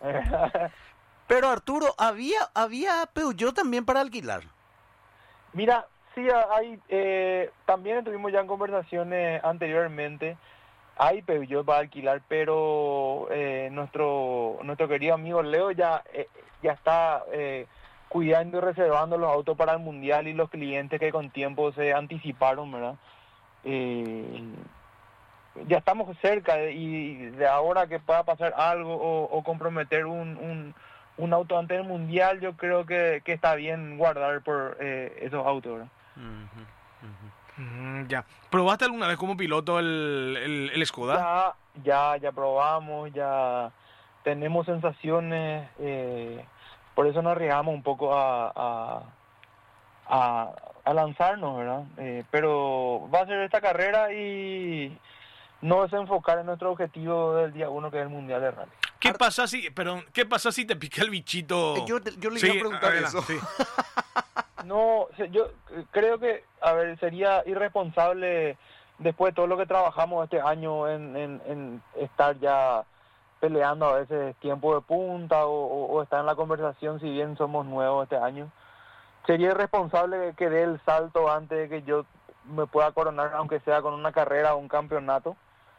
Pero Arturo, ¿había, había Peugeot también para alquilar? Mira, sí, hay, eh, también estuvimos ya en conversaciones anteriormente, hay Peugeot para alquilar, pero eh, nuestro nuestro querido amigo Leo ya, eh, ya está... Eh, cuidando y reservando los autos para el Mundial y los clientes que con tiempo se anticiparon, ¿verdad? Eh, ya estamos cerca de, y de ahora que pueda pasar algo o, o comprometer un, un, un auto antes del Mundial, yo creo que, que está bien guardar por eh, esos autos, ¿verdad? Mm, ya. ¿Probaste alguna vez como piloto el, el, el Skoda? Ya, ya, ya probamos, ya tenemos sensaciones... Eh, por eso nos arriesgamos un poco a, a, a, a lanzarnos, ¿verdad? Eh, pero va a ser esta carrera y no desenfocar en nuestro objetivo del día uno, que es el Mundial de Rally. ¿Qué pasa si, perdón, qué pasa si te pica el bichito? Eh, yo, yo le Sí, iba a preguntar adelante, eso. sí. No, se- yo eh, creo que, a ver, sería irresponsable después de todo lo que trabajamos este año en, en, en estar ya peleando a veces tiempo de punta o, o, o está en la conversación, si bien somos nuevos este año. Sería irresponsable que dé el salto antes de que yo me pueda coronar, aunque sea con una carrera o un campeonato,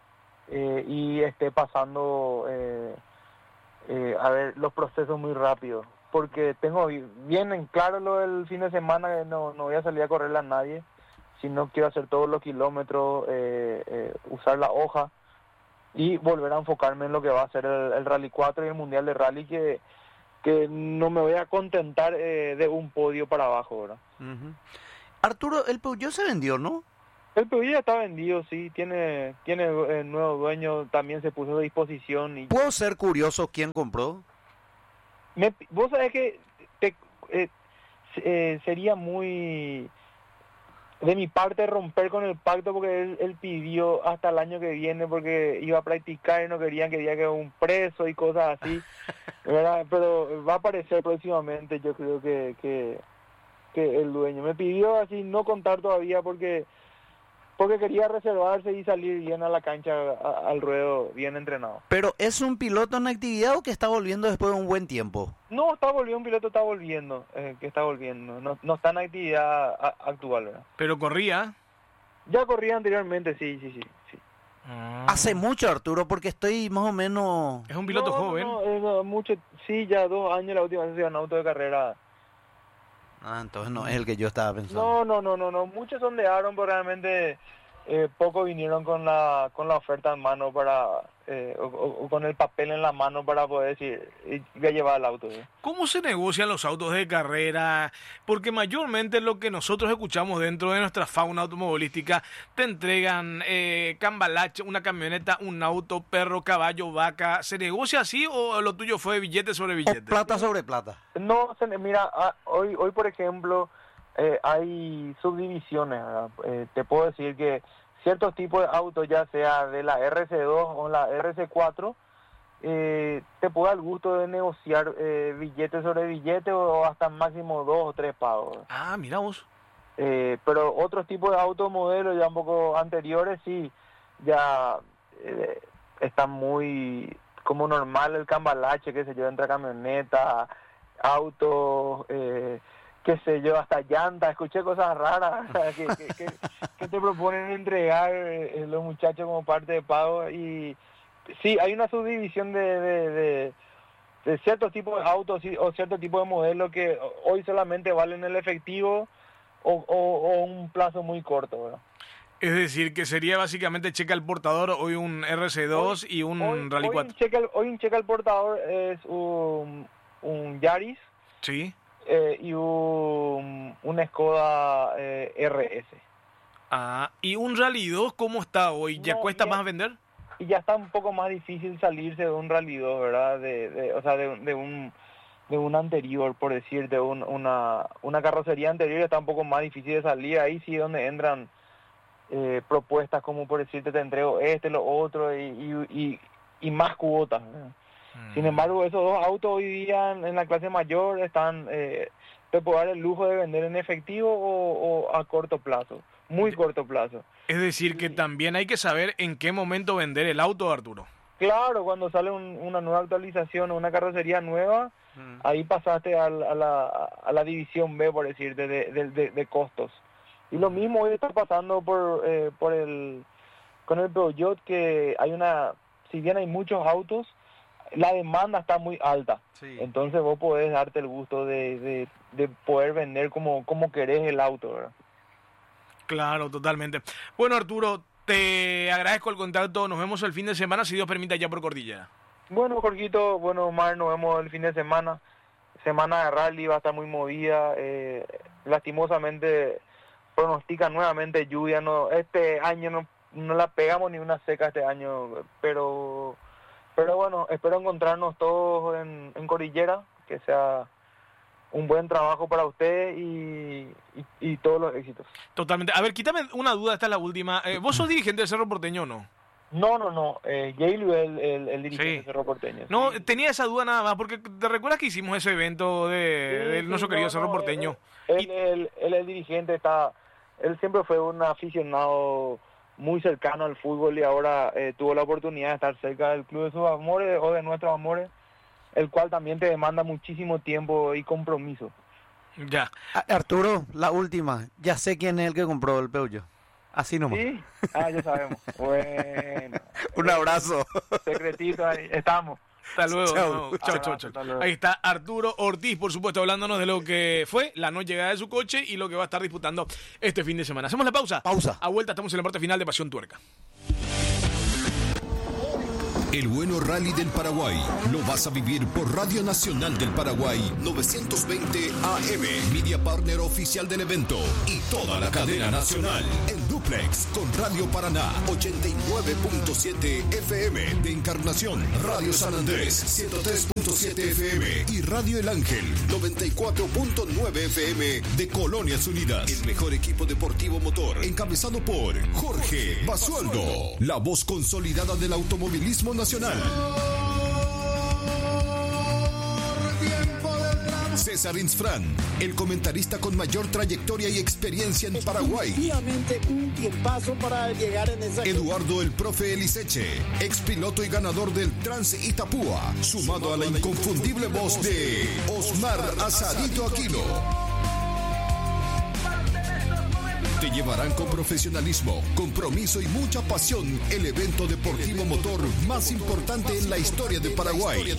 eh, y esté pasando eh, eh, a ver los procesos muy rápido, porque tengo bien en claro lo del fin de semana, que no, no voy a salir a correrle a nadie, si no quiero hacer todos los kilómetros, eh, eh, usar la hoja y volver a enfocarme en lo que va a ser el, el Rally cuatro y el Mundial de Rally, que que no me voy a contentar eh, de un podio para abajo, ¿verdad? Uh-huh. Arturo, el Peugeot se vendió, ¿no? El Peugeot ya está vendido, sí, tiene tiene el nuevo dueño, también se puso a disposición. Y... ¿Puedo ser curioso quién compró? Me, vos sabés que te, eh, eh, sería muy... de mi parte romper con el pacto, porque él, él pidió hasta el año que viene porque iba a practicar y no querían que diga que era un preso y cosas así, ¿verdad? Pero va a aparecer próximamente, yo creo que, que, que el dueño me pidió así no contar todavía porque porque quería reservarse y salir bien a la cancha, a, al ruedo, bien entrenado. ¿Pero es un piloto en actividad o que está volviendo después de un buen tiempo? No, está volviendo, un piloto está volviendo, eh, que está volviendo, no, no está en actividad a, actual, ¿verdad? ¿Pero corría? Ya corría anteriormente, sí, sí, sí. sí. Ah. Hace mucho, Arturo, porque estoy más o menos... Es un piloto no, joven. No, no, no, mucho, sí, ya dos años la última vez se ganó auto de carrera. Ah, entonces no es el que yo estaba pensando. No, no, no, no, no. Muchos sondearon, pero realmente eh, pocos vinieron con la con la oferta en mano para eh, o, o con el papel en la mano para poder decir, voy a llevar el auto. ¿eh? ¿Cómo se negocian los autos de carrera? Porque mayormente lo que nosotros escuchamos dentro de nuestra fauna automovilística, te entregan eh, cambalache, una camioneta, un auto, perro, caballo, vaca. ¿Se negocia así o lo tuyo fue billete sobre billete? O plata sobre plata. No, se, mira, hoy, hoy por ejemplo, eh, hay subdivisiones. Eh, te puedo decir que ciertos tipos de autos, ya sea de la R C dos o la R C cuatro, eh, te puede dar el gusto de negociar eh, billete sobre billete o hasta máximo dos o tres pagos. Ah, mira vos. Eh, pero otros tipos de autos modelos ya un poco anteriores, sí, ya eh, están muy como normal el cambalache, qué sé yo, entre camioneta, autos, eh, qué sé yo, hasta llantas. Escuché cosas raras que, que, que, que te proponen entregar eh, los muchachos como parte de pago. Y sí, hay una subdivisión de, de, de, de ciertos tipos de autos o ciertos tipos de modelos que hoy solamente valen el efectivo o, o, o un plazo muy corto, ¿verdad? Es decir, que sería básicamente checa al portador, hoy un R C dos hoy, y un hoy, Rally hoy cuatro. Un checa, hoy un checa al portador es un, un Yaris. Sí. Eh, y un, un Skoda eh, R S. Ah, ¿y un Rally dos cómo está hoy? ¿Ya no, cuesta ya, más vender? Y ya está un poco más difícil salirse de un Rally dos, ¿verdad? De, de, o sea, de, de un de un anterior, por decirte, un, una, una carrocería anterior está un poco más difícil de salir. Ahí sí donde entran eh, propuestas como, por decirte, te entrego este, lo otro y, y, y, y más cuotas, ¿verdad? Sin embargo, esos dos autos hoy día en, en la clase mayor están, eh, te puedo dar el lujo de vender en efectivo o, o a corto plazo, muy corto plazo. Es decir, que también hay que saber en qué momento vender el auto, Arturo. Claro, cuando sale un, una nueva actualización o una carrocería nueva, mm. ahí pasaste a, a, la, a la división B, por decirte, de, de, de, de costos. Y lo mismo hoy está pasando por, eh, por el, con el Peugeot, que hay una, si bien hay muchos autos, la demanda está muy alta, sí. Entonces vos podés darte el gusto de, de, de poder vender como, como querés el auto, ¿verdad? Claro, totalmente. Bueno, Arturo, te agradezco el contacto, nos vemos el fin de semana, si Dios permite, allá por Cordillera. Bueno, Jorgito, bueno, Omar, nos vemos el fin de semana, semana de rally va a estar muy movida, eh, lastimosamente pronostica nuevamente lluvia, no, este año no, no la pegamos ni una seca este año, pero... Pero bueno, espero encontrarnos todos en, en Cordillera, que sea un buen trabajo para usted y, y, y todos los éxitos. Totalmente. A ver, quítame una duda, esta es la última. Eh, ¿Vos sos dirigente de Cerro Porteño o no? No, no, no. Eh, Jailu es el, el, el dirigente sí. de Cerro Porteño. No, sí. tenía esa duda nada más, porque te recuerdas que hicimos ese evento de, sí, de sí, nuestro querido no, Cerro Porteño. Él, y... él, él, él es el dirigente, está, él siempre fue un aficionado muy cercano al fútbol y ahora eh, tuvo la oportunidad de estar cerca del club de sus amores o de nuestros amores, el cual también te demanda muchísimo tiempo y compromiso. Ya. Arturo, la última. Ya sé quién es el que compró el Peugeot. Así nomás. Sí, ah, ya sabemos. Bueno. Un abrazo. Secretito, ahí estamos. Hasta luego. Chau. No, chau, chau, chau. Ahí está Arturo Ortiz, por supuesto, hablándonos de lo que fue la no llegada de su coche y lo que va a estar disputando este fin de semana. ¿Hacemos la pausa? Pausa. A vuelta estamos en la parte final de Pasión Tuerca. El bueno rally del Paraguay lo vas a vivir por Radio Nacional del Paraguay novecientos veinte A M, media partner oficial del evento y toda la cadena nacional en duplex con Radio Paraná ochenta y nueve punto siete F M de Encarnación, Radio San Andrés ciento tres punto siete F M y Radio El Ángel noventa y cuatro punto nueve F M de Colonias Unidas. El mejor equipo deportivo motor encabezado por Jorge Basualdo, la voz consolidada del automovilismo nacional. César Insfrán, el comentarista con mayor trayectoria y experiencia en Paraguay. Definitivamente un tiempazo para llegar en esa... Eduardo el Profe Eliseche, ex piloto y ganador del Trans Itapúa, sumado a la inconfundible voz de Osmar Azarito Aquino. Te llevarán con profesionalismo, compromiso y mucha pasión el evento deportivo motor más importante en la historia de Paraguay.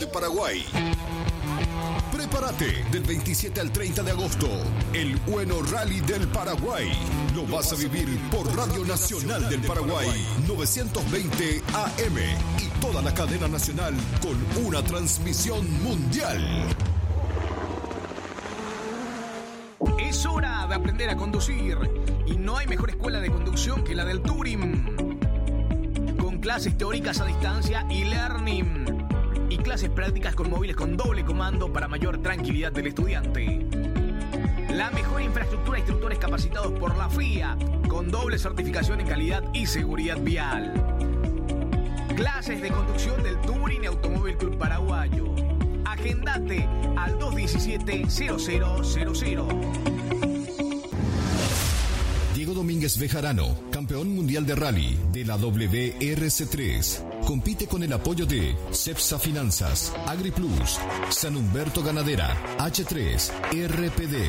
Prepárate del veintisiete al treinta de agosto. El bueno Rally del Paraguay. Lo vas a vivir por Radio Nacional del Paraguay novecientos veinte A M y toda la cadena nacional con una transmisión mundial. Es hora de aprender a conducir y no hay mejor escuela de conducción que la del Touring. Con clases teóricas a distancia y learning y clases prácticas con móviles con doble comando para mayor tranquilidad del estudiante. La mejor infraestructura, instructores capacitados por la F I A con doble certificación en calidad y seguridad vial. Clases de conducción del Touring Automóvil Club Paraguayo. Agendate al dos diecisiete cero cero cero cero. Diego Domínguez Bejarano, campeón mundial de rally de la W R C tres. Compite con el apoyo de Cepsa Finanzas, AgriPlus, San Humberto Ganadera, H tres, R P D.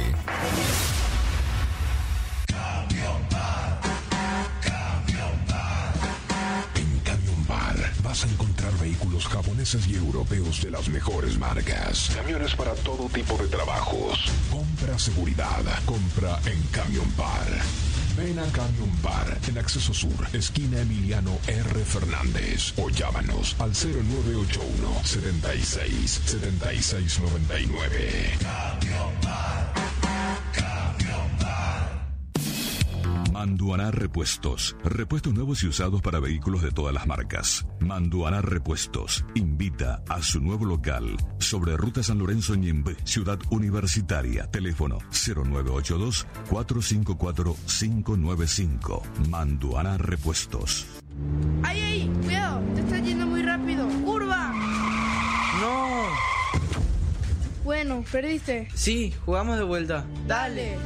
Vas a encontrar vehículos japoneses y europeos de las mejores marcas. Camiones para todo tipo de trabajos. Compra seguridad. Compra en Camion Bar. Ven a Camion Bar en Acceso Sur, esquina Emiliano R. Fernández. O llámanos al cero nueve ocho uno, setenta y seis, setenta y seis noventa y nueve. Camion Bar. Camion Bar. Manduaná Repuestos. Repuestos nuevos y usados para vehículos de todas las marcas. Manduaná Repuestos invita a su nuevo local sobre Ruta San Lorenzo Ñembe, Ciudad Universitaria. Teléfono cero nueve ocho dos, cuatro cinco cuatro, cinco nueve cinco. Manduaná Repuestos. ¡Ay, ay! ¡Cuidado! Te estás yendo muy rápido. ¡Curva! ¡No! Bueno, perdiste. Sí, jugamos de vuelta. Dale.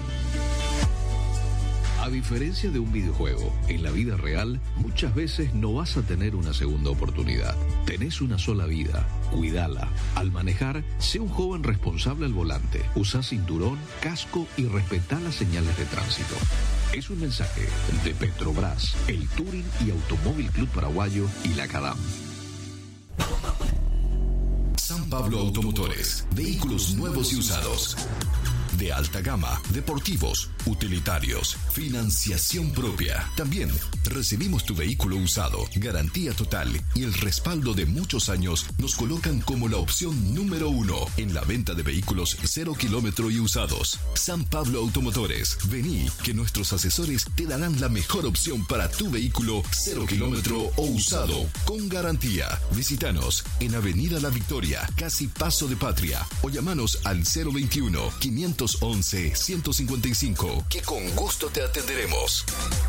A diferencia de un videojuego, en la vida real muchas veces no vas a tener una segunda oportunidad. Tenés una sola vida, cuídala. Al manejar, sé un joven responsable al volante. Usa cinturón, casco y respetá las señales de tránsito. Es un mensaje de Petrobras, el Touring y Automóvil Club Paraguayo y la CADAM. San Pablo Automotores, vehículos nuevos y usados. De alta gama, deportivos, utilitarios, financiación propia. También recibimos tu vehículo usado, garantía total y el respaldo de muchos años nos colocan como la opción número uno en la venta de vehículos cero kilómetro y usados. San Pablo Automotores, vení que nuestros asesores te darán la mejor opción para tu vehículo cero kilómetro o usado con garantía. Visítanos en Avenida La Victoria, casi Paso de Patria, o llamanos al cero veintiuno, quinientos once, ciento cincuenta y cinco, que con gusto te atenderemos.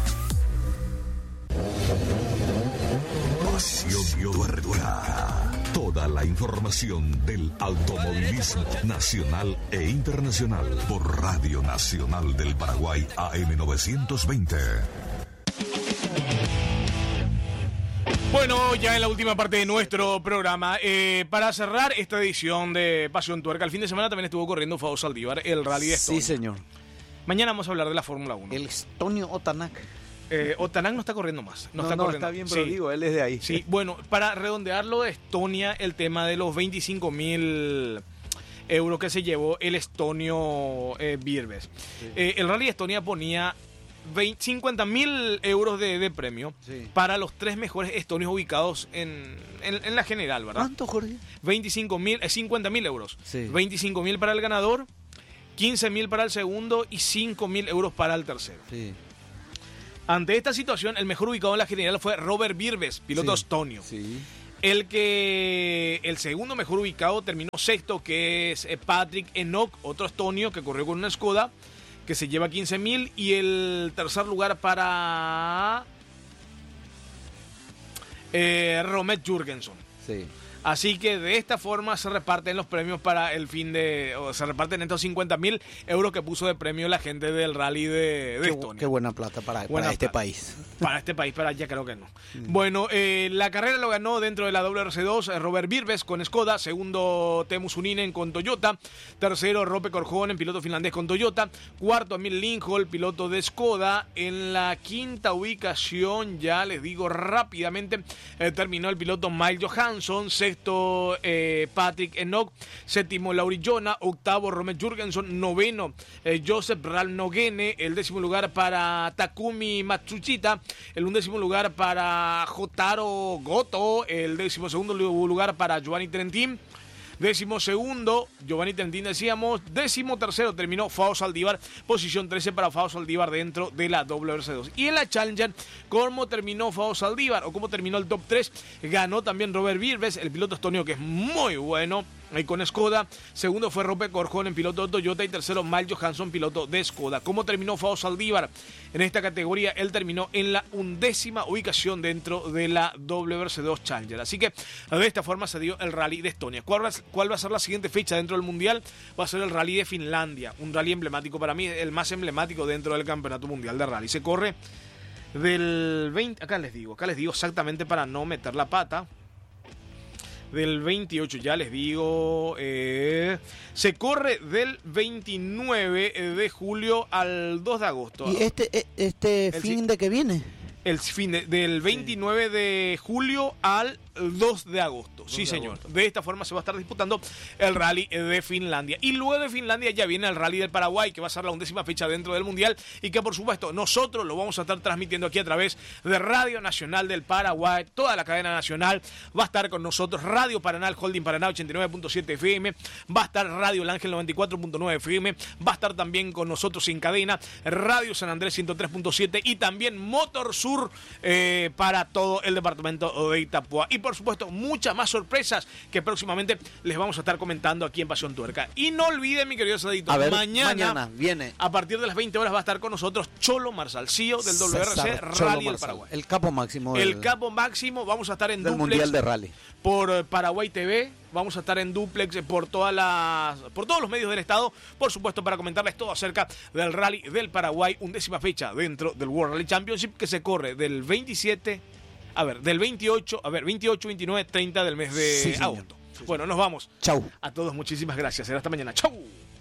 Pasión Tuerca. Toda la información del automovilismo nacional e internacional por Radio Nacional del Paraguay A M novecientos veinte. Bueno, ya en la última parte de nuestro programa, eh, para cerrar esta edición de Pasión Tuerca, el fin de semana también estuvo corriendo Fabo Saldívar, el Rally de Estonia. Sí, señor. Mañana vamos a hablar de la Fórmula uno. El Estonio Otanak. Eh, Otanak no está corriendo más. No, no, está, no corriendo. está bien, pero sí. digo, él es de ahí. Sí, bueno, para redondearlo de Estonia, el tema de los veinticinco mil euros que se llevó el estonio eh, Virves. Sí. Eh, el Rally de Estonia ponía cincuenta mil euros de, de premio sí. para los tres mejores estonios ubicados en, en, en la general, ¿verdad? ¿Cuánto, Jorge? veinticinco mil, eh, cincuenta mil euros. Sí. veinticinco mil para el ganador, quince mil para el segundo y cinco mil euros para el tercero. Sí. Ante esta situación, el mejor ubicado en la general fue Robert Virves, piloto sí. estonio. Sí. El que el segundo mejor ubicado terminó sexto, que es Patrick Enoch, otro estonio que corrió con una Skoda, que se lleva quince mil, y el tercer lugar para eh, Romet Jurgensen. Sí. Así que de esta forma se reparten los premios para el fin de... O se reparten estos cincuenta mil euros que puso de premio la gente del Rally de, de qué, Estonia. Qué buena plata para, buena para este plata. país. Para este país, para allá creo que no. Mm. Bueno, eh, la carrera lo ganó dentro de la W R C dos Robert Virves con Skoda. Segundo, Teemu Suninen con Toyota. Tercero, Rope Korhonen, piloto finlandés con Toyota. Cuarto, Emil Lindholm, piloto de Skoda. En la quinta ubicación, ya les digo rápidamente, eh, terminó el piloto Mike Johansson. Sexto, eh, Patrick Enoch. Séptimo, Lauri Jona. Octavo, Romet Jurgensen. Noveno, eh, Joseph Ralnogene. El décimo lugar para Takumi Matsushita. El undécimo lugar para Jotaro Goto. El décimo segundo lugar para Giovanni Trentin. Décimo segundo, Giovanni Trentin decíamos. Décimo tercero terminó Fabo Saldívar. Posición trece para Fabo Saldívar dentro de la W R C dos. Y en la Challenger, ¿cómo terminó Fabo Saldívar? O cómo terminó el top tres. Ganó también Robert Virves, el piloto estonio que es muy bueno. Ahí con Skoda. Segundo fue Rope Korhonen, piloto de Toyota. Y tercero, Mike Johansson, piloto de Skoda. ¿Cómo terminó Fabo Saldívar? En esta categoría, él terminó en la undécima ubicación dentro de la W R C dos Challenger. Así que de esta forma se dio el Rally de Estonia. ¿Cuál va, cuál va a ser la siguiente fecha dentro del Mundial? Va a ser el Rally de Finlandia. Un rally emblemático para mí, el más emblemático dentro del Campeonato Mundial de Rally. Se corre del veinte... Acá les digo, acá les digo exactamente para no meter la pata. Del veintiocho, ya les digo, eh, se corre del veintinueve de julio al dos de agosto. ¿Y este, este el, fin de que viene? El fin de, del veintinueve sí. de julio al dos de agosto. Sí, de señor. Agosto. De esta forma se va a estar disputando el Rally de Finlandia. Y luego de Finlandia ya viene el Rally del Paraguay, que va a ser la undécima fecha dentro del Mundial y que, por supuesto, nosotros lo vamos a estar transmitiendo aquí a través de Radio Nacional del Paraguay. Toda la cadena nacional va a estar con nosotros. Radio Paraná, el Holding Paraná ochenta y nueve punto siete F M. Va a estar Radio El Ángel noventa y cuatro punto nueve F M. Va a estar también con nosotros Sin Cadena, Radio San Andrés ciento tres punto siete y también Motor Sur eh, para todo el departamento de Itapúa. Y por supuesto, muchas más sorpresas que próximamente les vamos a estar comentando aquí en Pasión Tuerca. Y no olviden, mi querido Sadito, mañana, mañana viene a partir de las veinte horas va a estar con nosotros Cholo Marsal, C E O del W R C César, Rally del Paraguay. El capo máximo. El del, capo máximo. Vamos a estar en del duplex Mundial de Rally por Paraguay T V. Vamos a estar en duplex por todas las, por todos los medios del estado, por supuesto, para comentarles todo acerca del Rally del Paraguay, undécima fecha dentro del World Rally Championship, que se corre del veintisiete, a ver, del veintiocho, a ver, veintiocho, veintinueve, treinta del mes de sí, agosto. Sí, bueno, nos vamos. Chau. A todos, muchísimas gracias. Será hasta mañana. Chau.